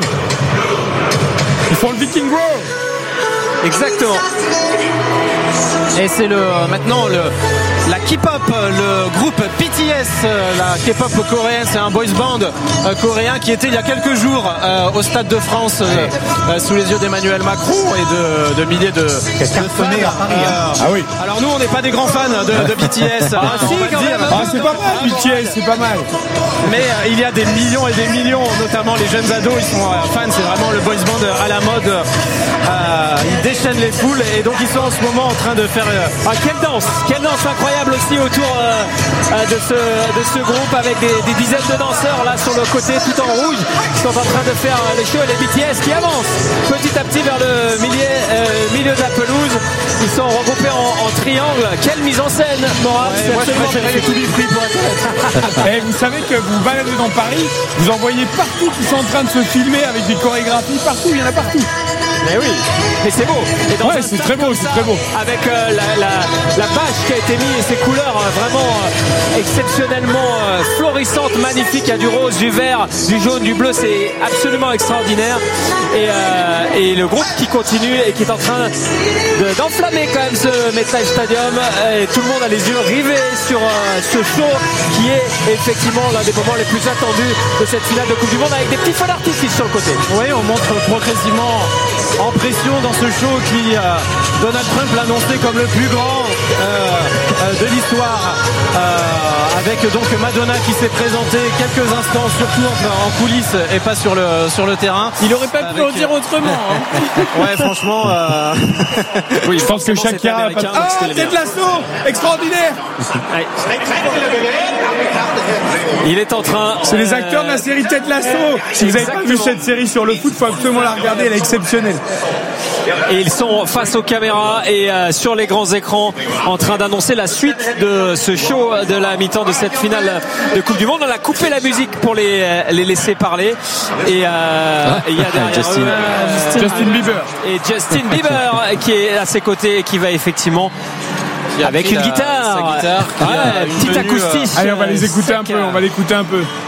Ils font le Viking Roar. Exactement. Et c'est maintenant la K-pop, le groupe BTS, la K-pop coréenne, c'est un boys band coréen qui était il y a quelques jours au Stade de France sous les yeux d'Emmanuel Macron et de milliers de fans. Ah oui. Alors nous on n'est pas des grands fans de BTS. C'est pas mal BTS, c'est pas mal. Mais il y a des millions et des millions, notamment les jeunes ados, ils sont fans, c'est vraiment le boys band à la mode. Ils déchaînent les foules et donc ils sont en ce moment en train de faire quelle danse incroyable aussi autour de ce groupe avec des dizaines de danseurs là sur le côté tout en rouge qui sont en train de faire les shows et les BTS qui avancent petit à petit vers le milieu de la pelouse. Ils sont regroupés en triangle. Quelle mise en scène, Morad. Moi je préférais les tout prix pour être honnête. Et vous savez que vous baladez dans Paris, vous en voyez partout qui sont en train de se filmer avec des chorégraphies partout, il y en a partout. Mais oui, et c'est beau. Et dans c'est très beau, c'est très beau. Avec la bâche qui a été mise et ses couleurs vraiment exceptionnellement florissantes, magnifiques. Il y a du rose, du vert, du jaune, du bleu. C'est absolument extraordinaire. Et le groupe qui continue et qui est en train d'enflammer quand même ce MetLife Stadium. Et tout le monde a les yeux rivés sur ce show qui est effectivement l'un des moments les plus attendus de cette finale de Coupe du Monde avec des petits feux d'artifice sur le côté. Oui, on montre progressivement en pression dans ce show qui Donald Trump l'annonçait comme le plus grand de l'histoire, avec donc Madonna qui s'est présentée quelques instants, surtout en coulisses et pas sur le terrain. Il aurait pas pu en dire autrement. Ouais, franchement. Oui, je pense que Shakira. Ted Lasso, extraordinaire. Ouais. Il est en train. C'est les acteurs de la série Ted Lasso. Si vous n'avez pas vu cette série sur le foot, il faut absolument la regarder. Elle est exceptionnelle. Et ils sont face aux caméras et sur les grands écrans en train d'annoncer la suite de ce show de la mi-temps de cette finale de Coupe du Monde. On a coupé la musique pour les laisser parler. Et il y a derrière Justin Bieber. Et Justin Bieber qui est à ses côtés et qui va effectivement avec une guitare, sa guitare petite acoustique. Allez, on va les écouter un peu.